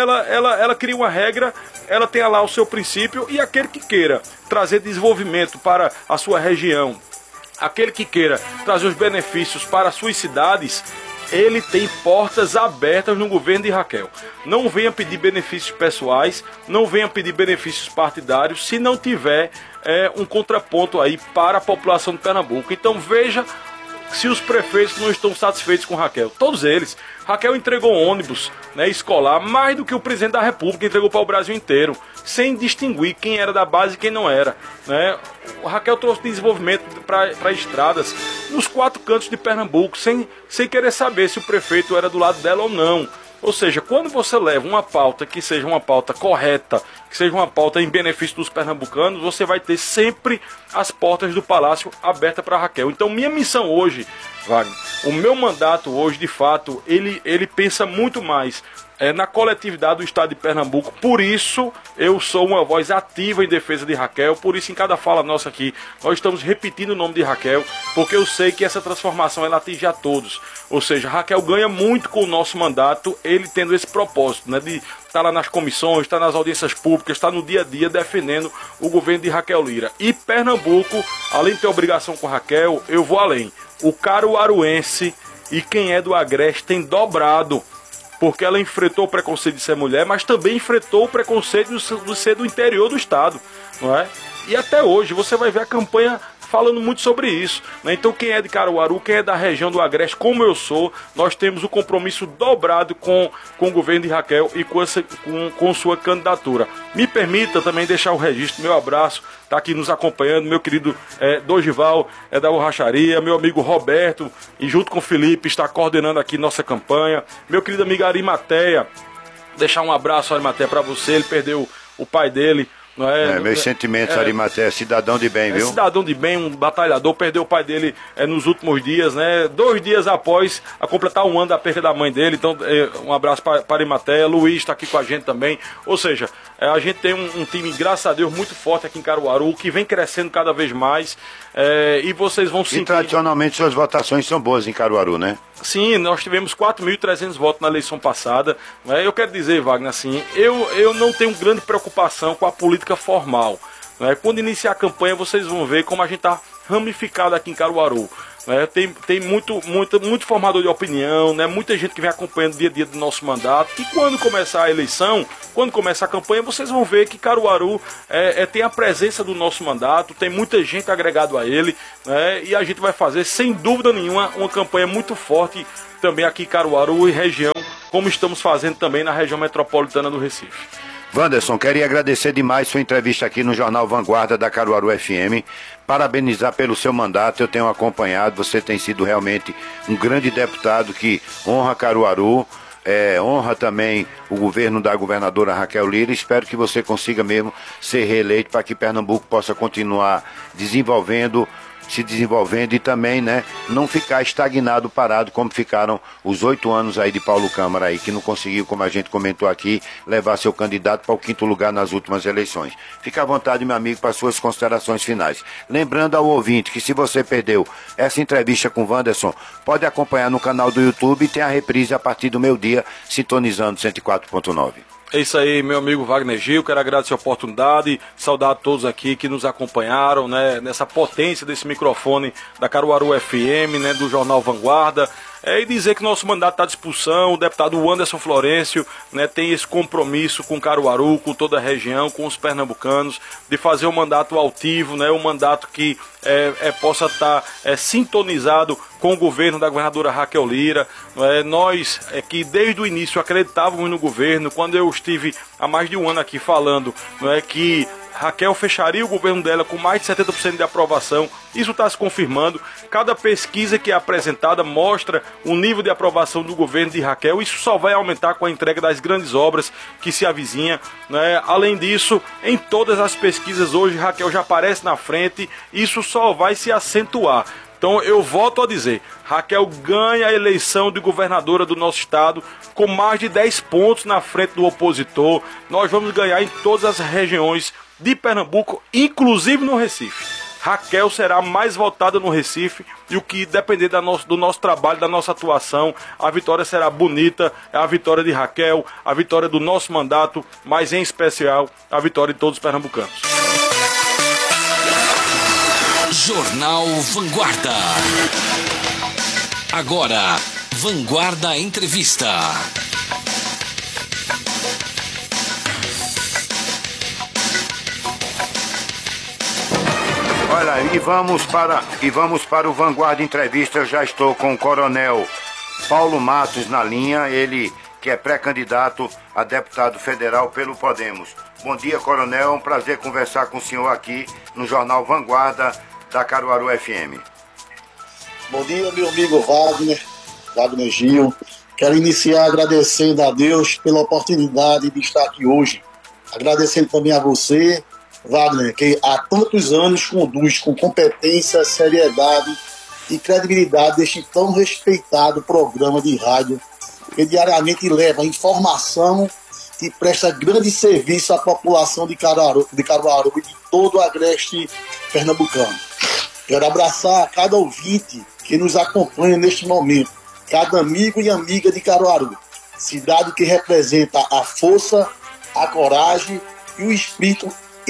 ela cria uma regra, ela tem lá o seu princípio, e aquele que queira trazer desenvolvimento para a sua região, aquele que queira trazer os benefícios para as suas cidades, ele tem portas abertas no governo de Raquel. Não venha pedir benefícios pessoais, não venha pedir benefícios partidários, se não tiver um contraponto aí para a população de Pernambuco. Então veja se os prefeitos não estão satisfeitos com Raquel. Todos eles. Raquel entregou ônibus, né, escolar, mais do que o presidente da República entregou para o Brasil inteiro, sem distinguir quem era da base e quem não era, né? Raquel trouxe desenvolvimento para estradas nos 4 cantos de Pernambuco, sem querer saber se o prefeito era do lado dela ou não. Ou seja, quando você leva uma pauta que seja uma pauta correta, que seja uma pauta em benefício dos pernambucanos, você vai ter sempre as portas do Palácio abertas para Raquel. Então minha missão hoje, Wagner, o meu mandato hoje, de fato, ele pensa muito mais na coletividade do estado de Pernambuco. Por isso eu sou uma voz ativa em defesa de Raquel, por isso em cada fala nossa aqui nós estamos repetindo o nome de Raquel, porque eu sei que essa transformação ela atinge a todos. Ou seja, Raquel ganha muito com o nosso mandato, ele tendo esse propósito, né, de estar lá nas comissões, estar nas audiências públicas, estar no dia a dia defendendo o governo de Raquel Lira. E Pernambuco, além de ter obrigação com Raquel, eu vou além. O caruaruense e quem é do Agreste tem dobrado, porque ela enfrentou o preconceito de ser mulher, mas também enfrentou o preconceito de ser do interior do estado, não é? E até hoje você vai ver a campanha falando muito sobre isso, né? Então quem é de Caruaru, quem é da região do Agreste, como eu sou, nós temos o compromisso dobrado com o governo de Raquel e com sua candidatura. Me permita também deixar o registro, meu abraço, está aqui nos acompanhando, meu querido Dorival, da Borracharia, meu amigo Roberto, e junto com o Felipe está coordenando aqui nossa campanha, meu querido amigo Arimateia, deixar um abraço, Arimateia, para você. Ele perdeu o pai dele. Não é? Meus sentimentos, Arimateia, cidadão de bem, viu? Cidadão de bem, um batalhador, perdeu o pai dele nos últimos dias, né? 2 dias após a completar 1 ano da perda da mãe dele. Então, um abraço para Arimateia. Luiz está aqui com a gente também. Ou seja, A gente tem um time, graças a Deus, muito forte aqui em Caruaru, que vem crescendo cada vez mais, e vocês vão sentir... E tradicionalmente suas votações são boas em Caruaru, né? Sim, nós tivemos 4.300 votos na eleição passada. Eu quero dizer, Wagner, assim, eu não tenho grande preocupação com a política formal. Quando iniciar a campanha, vocês vão ver como a gente está ramificado aqui em Caruaru. Tem muito formador de opinião, muita gente que vem acompanhando dia a dia do nosso mandato. E quando começar a eleição, quando começar a campanha, vocês vão ver que Caruaru tem a presença do nosso mandato, tem muita gente agregado a ele, e a gente vai fazer, sem dúvida nenhuma, uma campanha muito forte também aqui em Caruaru e região, como estamos fazendo também na região metropolitana do Recife. Wanderson, queria agradecer demais sua entrevista aqui no Jornal Vanguarda da Caruaru FM, parabenizar pelo seu mandato, eu tenho acompanhado, você tem sido realmente um grande deputado que honra Caruaru, honra também o governo da governadora Raquel Lira. Espero que você consiga mesmo ser reeleito para que Pernambuco possa continuar se desenvolvendo e também, não ficar estagnado, parado, como ficaram os 8 anos aí de Paulo Câmara aí, que não conseguiu, como a gente comentou aqui, levar seu candidato para o 5º lugar nas últimas eleições. Fique à vontade, meu amigo, para suas considerações finais. Lembrando ao ouvinte que se você perdeu essa entrevista com o Wanderson, pode acompanhar no canal do YouTube e tem a reprise a partir do meio-dia, sintonizando 104.9. É isso aí, meu amigo Wagner Gil, quero agradecer a oportunidade, saudar a todos aqui que nos acompanharam, nessa potência desse microfone da Caruaru FM, do Jornal Vanguarda, e dizer que nosso mandato está à disposição. O deputado Wanderson Florencio tem esse compromisso com Caruaru, com toda a região, com os pernambucanos, de fazer um mandato altivo, um mandato que possa estar sintonizado com o governo da governadora Raquel Lira. Nós que desde o início acreditávamos no governo, quando eu estive há mais de um ano aqui falando que Raquel fecharia o governo dela com mais de 70% de aprovação. Isso está se confirmando. Cada pesquisa que é apresentada mostra o nível de aprovação do governo de Raquel. Isso só vai aumentar com a entrega das grandes obras que se avizinha. Além disso, em todas as pesquisas hoje, Raquel já aparece na frente. Isso só vai se acentuar. Então eu volto a dizer, Raquel ganha a eleição de governadora do nosso estado com mais de 10 pontos na frente do opositor. Nós vamos ganhar em todas as regiões de Pernambuco, inclusive no Recife. Raquel será mais votada no Recife e o que depender do nosso trabalho, da nossa atuação, a vitória será bonita. É a vitória de Raquel, a vitória do nosso mandato, mas em especial a vitória de todos os pernambucanos. Jornal Vanguarda. Agora, Vanguarda Entrevista. Olha, e vamos para o Vanguarda Entrevista. Eu já estou com o Coronel Paulo Matos na linha, ele que é pré-candidato a deputado federal pelo Podemos. Bom dia, Coronel, é um prazer conversar com o senhor aqui no Jornal Vanguarda da Caruaru FM. Bom dia, meu amigo Wagner Gil. Quero iniciar agradecendo a Deus pela oportunidade de estar aqui hoje. Agradecendo também a você, Wagner, que há tantos anos conduz com competência, seriedade e credibilidade este tão respeitado programa de rádio, que diariamente leva informação e presta grande serviço à população de Caruaru e de todo o agreste pernambucano. Quero abraçar cada ouvinte que nos acompanha neste momento, cada amigo e amiga de Caruaru, cidade que representa a força, a coragem e o espírito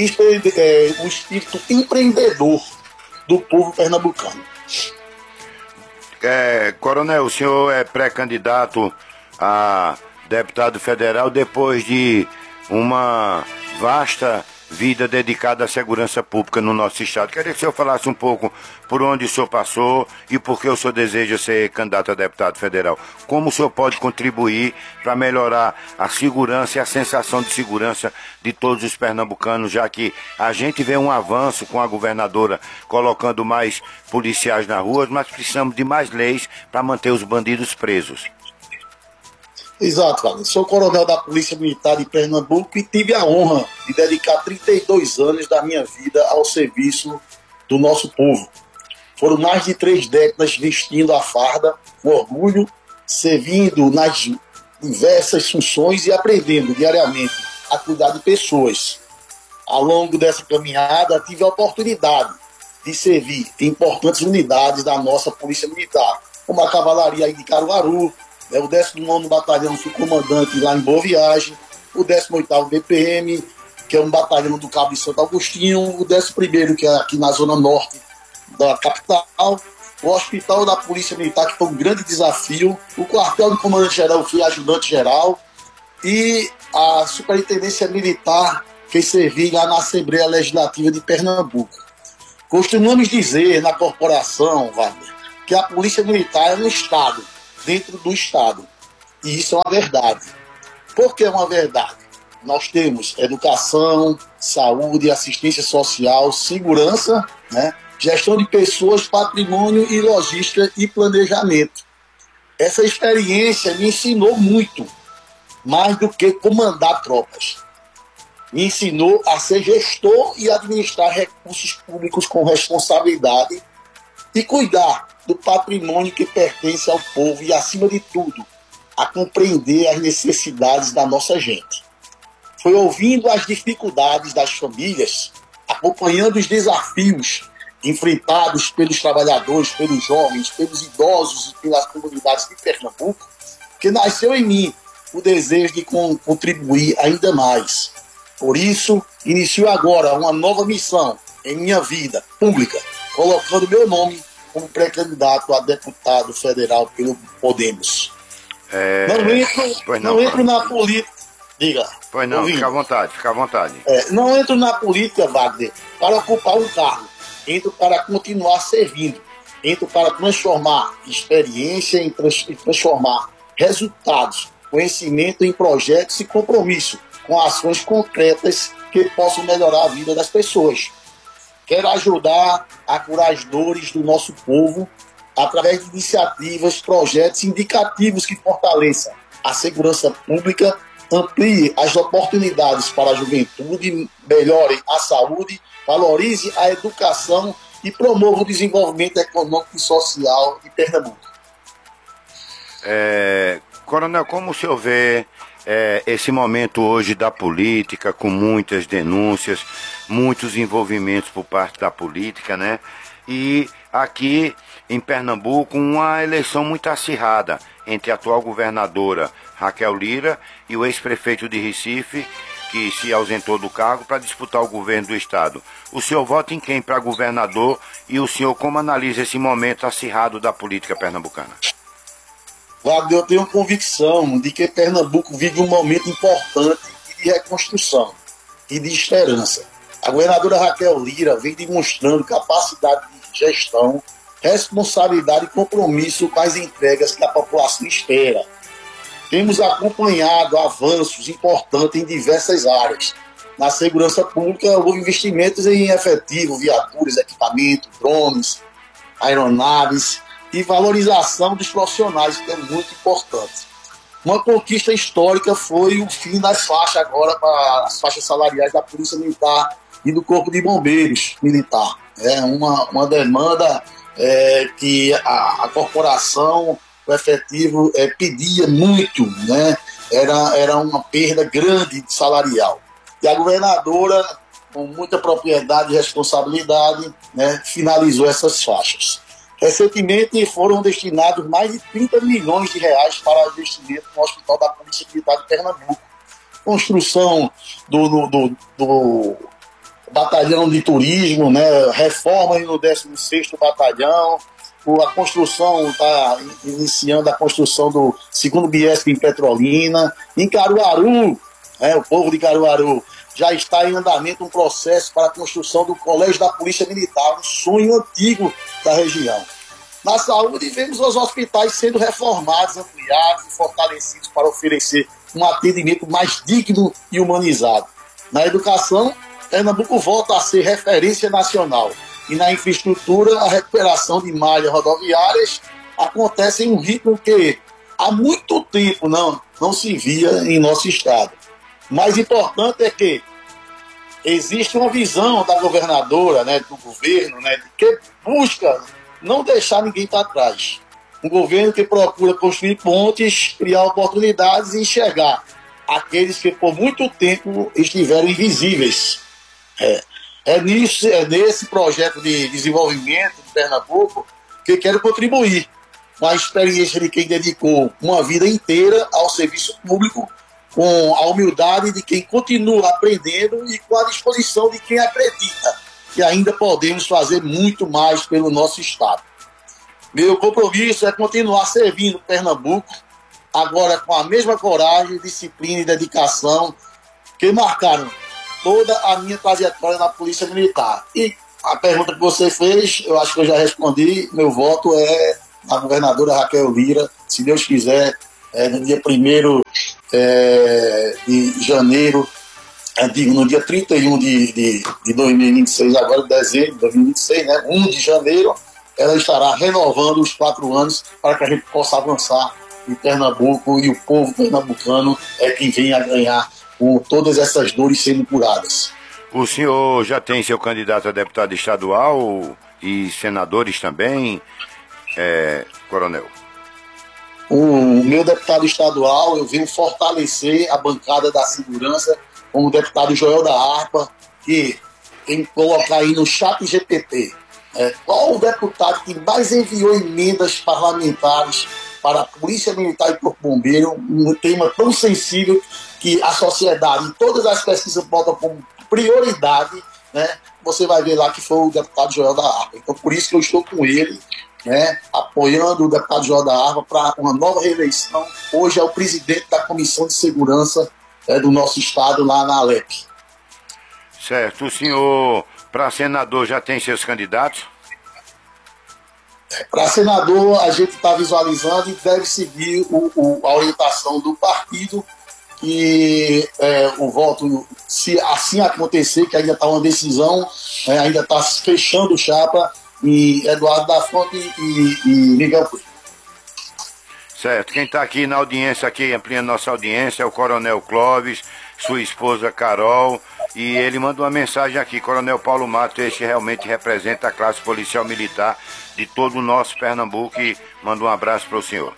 empreendedor do povo pernambucano. Coronel, o senhor é pré-candidato a deputado federal depois de uma vasta vida dedicada à segurança pública no nosso estado. Queria que o senhor falasse um pouco por onde o senhor passou e por que o senhor deseja ser candidato a deputado federal. Como o senhor pode contribuir para melhorar a segurança e a sensação de segurança de todos os pernambucanos, já que a gente vê um avanço com a governadora colocando mais policiais na rua, mas precisamos de mais leis para manter os bandidos presos. Exato, Wagner. Sou coronel da Polícia Militar de Pernambuco e tive a honra de dedicar 32 anos da minha vida ao serviço do nosso povo. Foram mais de 3 décadas vestindo a farda, com orgulho, servindo nas diversas funções e aprendendo diariamente a cuidar de pessoas. Ao longo dessa caminhada, tive a oportunidade de servir em importantes unidades da nossa Polícia Militar, como a Cavalaria aí de Caruaru, o 19º Batalhão, fui comandante lá em Boa Viagem, o 18º BPM, que é um batalhão do Cabo de Santo Agostinho, o 11º, que é aqui na Zona Norte da capital, o Hospital da Polícia Militar, que foi um grande desafio, o quartel do comandante-geral, eu fui ajudante-geral, e a Superintendência Militar, que servi lá na Assembleia Legislativa de Pernambuco. Costumamos dizer na corporação, Wagner, que a Polícia Militar é um Estado, dentro do Estado. E isso é uma verdade. Por que é uma verdade? Nós temos educação, saúde, assistência social, segurança, né? Gestão de pessoas, patrimônio e logística e planejamento. Essa experiência me ensinou muito, mais do que comandar tropas. Me ensinou a ser gestor e administrar recursos públicos com responsabilidade e cuidar do patrimônio que pertence ao povo e, acima de tudo, a compreender as necessidades da nossa gente. Foi ouvindo as dificuldades das famílias, acompanhando os desafios enfrentados pelos trabalhadores, pelos jovens, pelos idosos e pelas comunidades de Pernambuco, que nasceu em mim o desejo de contribuir ainda mais. Por isso, inicio agora uma nova missão em minha vida pública, colocando meu nome como pré-candidato a deputado federal pelo Podemos. Não entro na política. Diga. Pois não, fica à vontade. Não entro na política, Wagner, para ocupar um cargo. Entro para continuar servindo. Entro para transformar experiência em transformar resultados, conhecimento em projetos e compromisso com ações concretas que possam melhorar a vida das pessoas. Quero ajudar a curar as dores do nosso povo através de iniciativas, projetos indicativos que fortaleçam a segurança pública, amplie as oportunidades para a juventude, melhore a saúde, valorize a educação e promova o desenvolvimento econômico e social de Pernambuco. Coronel, como o senhor vê esse momento hoje da política, com muitas denúncias, muitos envolvimentos por parte da política, né? E aqui em Pernambuco, uma eleição muito acirrada entre a atual governadora Raquel Lira e o ex-prefeito de Recife, que se ausentou do cargo para disputar o governo do estado. O senhor vota em quem para governador e o senhor como analisa esse momento acirrado da política pernambucana? Wagner, eu tenho convicção de que Pernambuco vive um momento importante de reconstrução e de esperança. A governadora Raquel Lira vem demonstrando capacidade de gestão, responsabilidade e compromisso com as entregas que a população espera. Temos acompanhado avanços importantes em diversas áreas. Na segurança pública, houve investimentos em efetivo, viaturas, equipamento, drones, aeronaves e valorização dos profissionais, que é muito importante. Uma conquista histórica foi o fim das faixas agora para as faixas salariais da Polícia Militar e do Corpo de Bombeiros Militar. É uma demanda que a corporação, o efetivo, pedia muito, né? Era uma perda grande de salarial. E a governadora, com muita propriedade e responsabilidade, né, finalizou essas faixas. Recentemente foram destinados mais de 30 milhões de reais para investimento no Hospital da Polícia Militar de Pernambuco. Construção do batalhão de turismo, né? Reforma no 16º Batalhão, a construção, está iniciando a construção do 2º Biesp em Petrolina. Em Caruaru, o povo de Caruaru, já está em andamento um processo para a construção do Colégio da Polícia Militar, um sonho antigo da região. Na saúde, vemos os hospitais sendo reformados, ampliados e fortalecidos para oferecer um atendimento mais digno e humanizado. Na educação, Pernambuco volta a ser referência nacional. E na infraestrutura, a recuperação de malhas rodoviárias acontece em um ritmo que há muito tempo não se via em nosso estado. O mais importante é que existe uma visão da governadora, né, do governo, né, que busca não deixar ninguém para trás. Um governo que procura construir pontes, criar oportunidades e enxergar aqueles que por muito tempo estiveram invisíveis. É nesse projeto de desenvolvimento de Pernambuco que eu quero contribuir com a experiência de quem dedicou uma vida inteira ao serviço público, com a humildade de quem continua aprendendo e com a disposição de quem acredita que ainda podemos fazer muito mais pelo nosso Estado. Meu compromisso é continuar servindo Pernambuco, agora com a mesma coragem, disciplina e dedicação que marcaram toda a minha trajetória na Polícia Militar. E a pergunta que você fez, eu acho que eu já respondi. Meu voto é na governadora Raquel Lira, se Deus quiser, no dia 1º de janeiro, no dia 31 de 2026, agora de dezembro de 2026, né, 1 de janeiro, ela estará renovando os 4 anos para que a gente possa avançar em Pernambuco, e o povo pernambucano é quem vem a ganhar com todas essas dores sendo curadas. O senhor já tem seu candidato a deputado estadual e senadores também, coronel? O meu deputado estadual, eu venho fortalecer a bancada da segurança com o deputado Joel da Harpa, que tem que colocar aí no chat GPT. Qual o deputado que mais enviou emendas parlamentares para a Polícia Militar e Corpo Bombeiro, um tema tão sensível que a sociedade e todas as pesquisas botam como prioridade, né? Você vai ver lá que foi o deputado Joel da Harpa. Então, por isso que eu estou com ele, né, apoiando o deputado Joel da Harpa para uma nova reeleição. Hoje é o presidente da Comissão de Segurança do nosso estado, lá na Alep. Certo. O senhor, para senador, já tem seus candidatos? Para senador, a gente está visualizando e deve seguir a orientação do partido, que o voto, se assim acontecer, que ainda está uma decisão, ainda está fechando chapa, em Eduardo da Fonte e Miguel Coelho. Certo. Quem está aqui na audiência, aqui ampliando nossa audiência, é o Coronel Clóvis, sua esposa Carol, e ele manda uma mensagem aqui: Coronel Paulo Matos, este realmente representa a classe policial militar de todo o nosso Pernambuco, e manda um abraço para o senhor.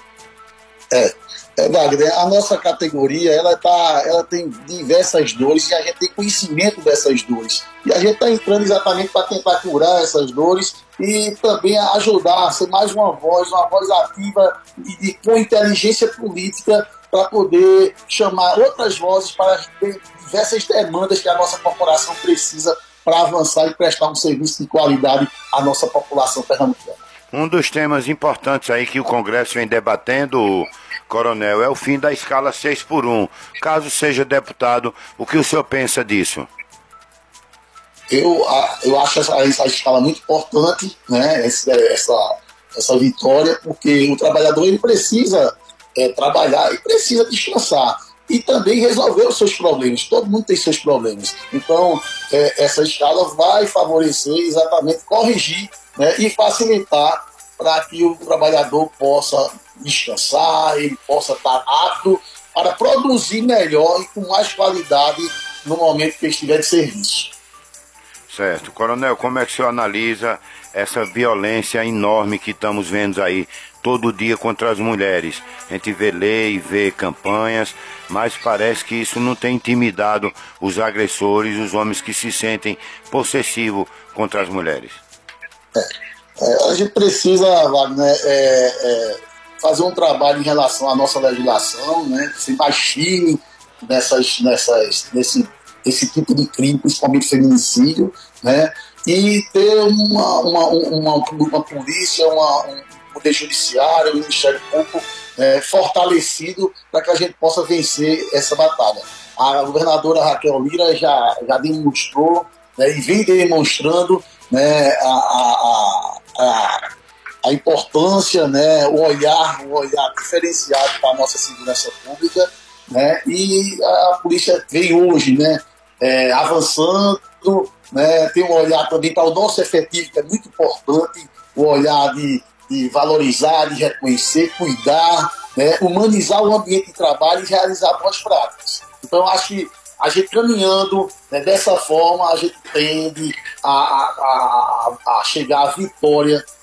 Wagner, a nossa categoria, ela tem diversas dores e a gente tem conhecimento dessas dores. E a gente está entrando exatamente para tentar curar essas dores e também ajudar a ser mais uma voz ativa e com inteligência política para poder chamar outras vozes para diversas demandas que a nossa corporação precisa para avançar e prestar um serviço de qualidade à nossa população pernambucana. Um dos temas importantes aí que o Congresso vem debatendo, coronel, é o fim da escala 6x1. Caso seja deputado, o que o senhor pensa disso? Eu acho essa escala muito importante, né? Essa vitória, porque o trabalhador ele precisa trabalhar e precisa descansar e também resolver os seus problemas. Todo mundo tem seus problemas. Então, essa escala vai favorecer exatamente, corrigir, né, e facilitar para que o trabalhador possa descansar, ele possa estar apto para produzir melhor e com mais qualidade no momento que estiver de serviço. Certo. Coronel, como é que o senhor analisa essa violência enorme que estamos vendo aí todo dia contra as mulheres? A gente vê lei, vê campanhas, mas parece que isso não tem intimidado os agressores, os homens que se sentem possessivos contra as mulheres. A gente precisa, Wagner, fazer um trabalho em relação à nossa legislação, né, ser mais firme nesse tipo de crime, principalmente feminicídio, né, e ter uma polícia, um poder judiciário, um Ministério Público fortalecido para que a gente possa vencer essa batalha. A governadora Raquel Lira já demonstrou, né, e vem demonstrando, né, a importância, né, o olhar diferenciado para a nossa segurança pública, né, e a polícia vem hoje, né, avançando, né, tem um olhar também para o nosso efetivo, que é muito importante, o olhar de valorizar, de reconhecer, cuidar, né, humanizar o ambiente de trabalho e realizar boas práticas. Então, acho que a gente caminhando, né, dessa forma, a gente tende a chegar à vitória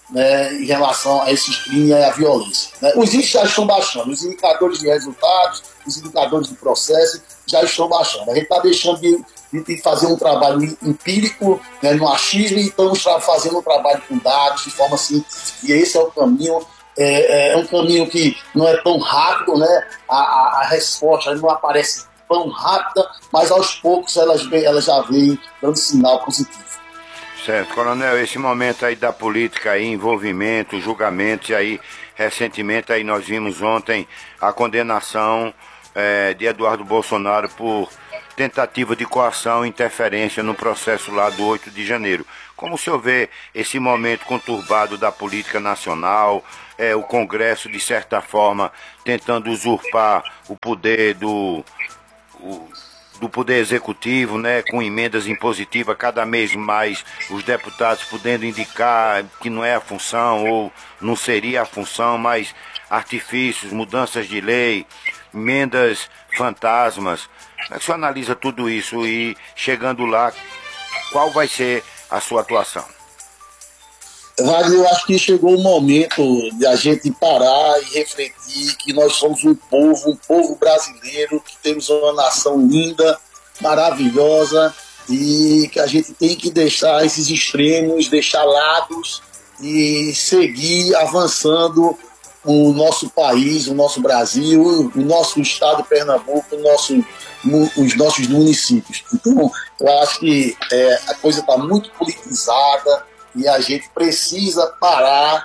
né, em relação a esses crimes e à violência. Né? Os índices já estão baixando, os indicadores de resultados, os indicadores de processo já estão baixando. A gente está deixando de fazer um trabalho empírico, né, no achismo, e estamos fazendo um trabalho com dados de forma científica. E esse é o caminho. É um caminho que não é tão rápido, né? A resposta não aparece tão rápida, mas aos poucos elas já vêm dando sinal positivo. Certo, coronel, esse momento aí da política aí, envolvimento, julgamentos, e aí recentemente aí nós vimos ontem a condenação de Eduardo Bolsonaro por tentativa de coação e interferência no processo lá do 8 de janeiro. Como o senhor vê esse momento conturbado da política nacional, o Congresso, de certa forma, tentando usurpar o poder do poder executivo, né, com emendas impositivas, cada vez mais os deputados podendo indicar que não é a função ou não seria a função, mas artifícios, mudanças de lei, emendas fantasmas. Como é que o senhor analisa tudo isso e, chegando lá, qual vai ser a sua atuação? Wagner, eu acho que chegou o momento de a gente parar e refletir que nós somos um povo brasileiro, que temos uma nação linda, maravilhosa, e que a gente tem que deixar esses extremos, deixar lados e seguir avançando o nosso país, o nosso Brasil, o nosso estado de Pernambuco, os nossos municípios. Então, eu acho que a coisa está muito politizada, e a gente precisa parar,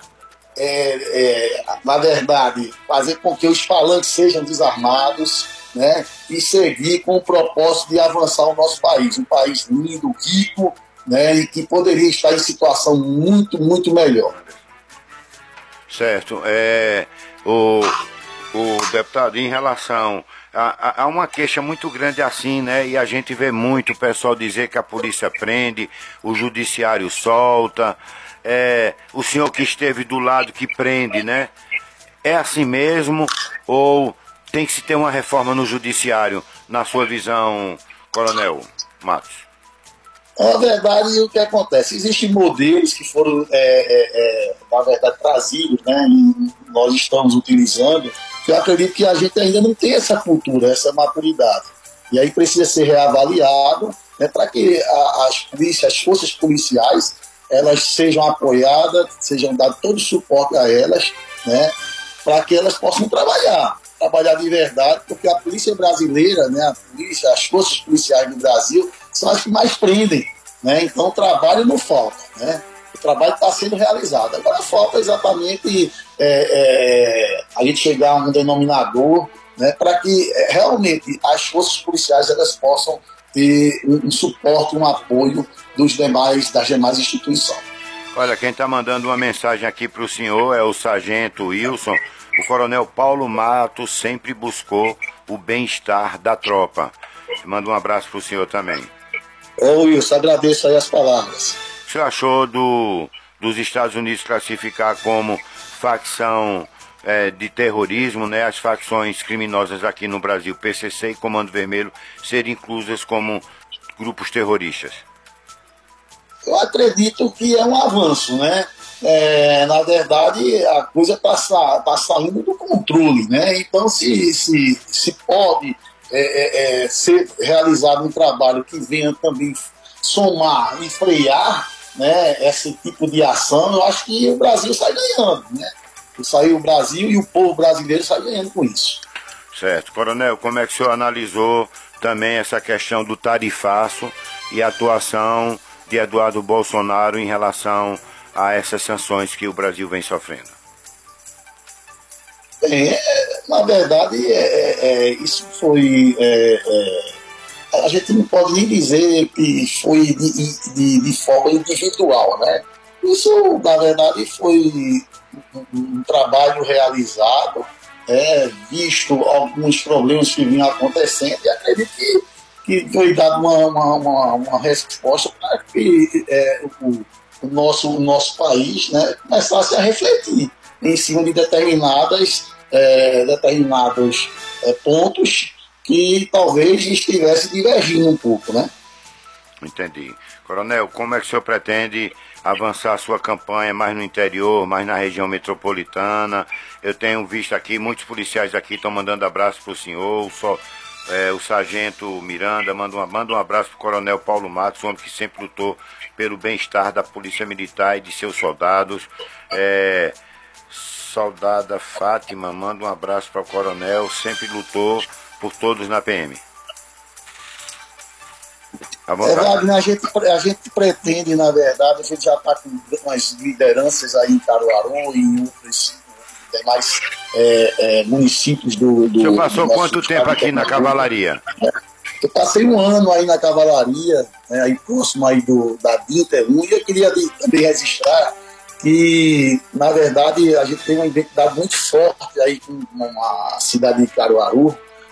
na verdade, fazer com que os falantes sejam desarmados, né, e seguir com o propósito de avançar o nosso país. Um país lindo, rico, né, e que poderia estar em situação muito, muito melhor. Certo. O deputado, em relação há uma queixa muito grande assim, né? E a gente vê muito o pessoal dizer que a polícia prende, o judiciário solta, o senhor que esteve do lado que prende, né? É assim mesmo ou tem que se ter uma reforma no judiciário, na sua visão, Coronel Matos? Na verdade, o que acontece? Existem modelos que foram, na verdade, trazidos, né? E nós estamos utilizando, que eu acredito que a gente ainda não tem essa cultura, essa maturidade. E aí precisa ser reavaliado, né, para que as forças policiais, elas sejam apoiadas, sejam dado todo o suporte a elas, né, para que elas possam trabalhar de verdade, porque a polícia brasileira, né, as forças policiais do Brasil são as que mais prendem, né, então o trabalho não falta, né. O trabalho está sendo realizado. Agora falta exatamente a gente chegar a um denominador, né, para que realmente as forças policiais elas possam ter um suporte, um apoio das demais instituições. Olha, quem está mandando uma mensagem aqui para o senhor é o sargento Wilson. O coronel Paulo Matos sempre buscou o bem-estar da tropa. Manda um abraço para o senhor também. Ô Wilson, agradeço aí as palavras. O que você achou dos Estados Unidos classificar como facção de terrorismo, né, as facções criminosas aqui no Brasil, PCC e Comando Vermelho, serem inclusas como grupos terroristas? Eu acredito que é um avanço, né? Na verdade, a coisa está saindo do controle, né? Então, se pode ser realizado um trabalho que venha também somar e frear, né, esse tipo de ação, eu acho que o Brasil sai ganhando, né? O Brasil e o povo brasileiro sai ganhando com isso. Certo. Coronel, como é que o senhor analisou também essa questão do tarifaço e a atuação de Eduardo Bolsonaro em relação a essas sanções que o Brasil vem sofrendo? Bem, na verdade, isso foi... a gente não pode nem dizer que foi de forma individual, né? Isso, na verdade, foi um trabalho realizado, visto alguns problemas que vinham acontecendo, e acredito que foi dada uma resposta para que o nosso país, né, começasse a refletir em cima de determinados pontos que talvez estivesse divergindo um pouco, né? Entendi. Coronel, como é que o senhor pretende avançar a sua campanha mais no interior, mais na região metropolitana. Eu tenho visto aqui, muitos policiais aqui estão mandando abraço para o senhor, o sargento Miranda, manda um abraço para o coronel Paulo Matos, um homem que sempre lutou pelo bem-estar da Polícia Militar e de seus soldados. Soldada Fátima, manda um abraço para o coronel, sempre lutou por todos na PM. Wagner, a gente pretende, na verdade, a gente já está com umas lideranças aí em Caruaru e em outros demais municípipios do O senhor passou quanto tempo aqui na cavalaria? Eu passei um ano aí na cavalaria, né, aí próximo aí da DINTA-1, e eu queria também registrar que, na verdade, a gente tem uma identidade muito forte aí com a cidade de Caruaru,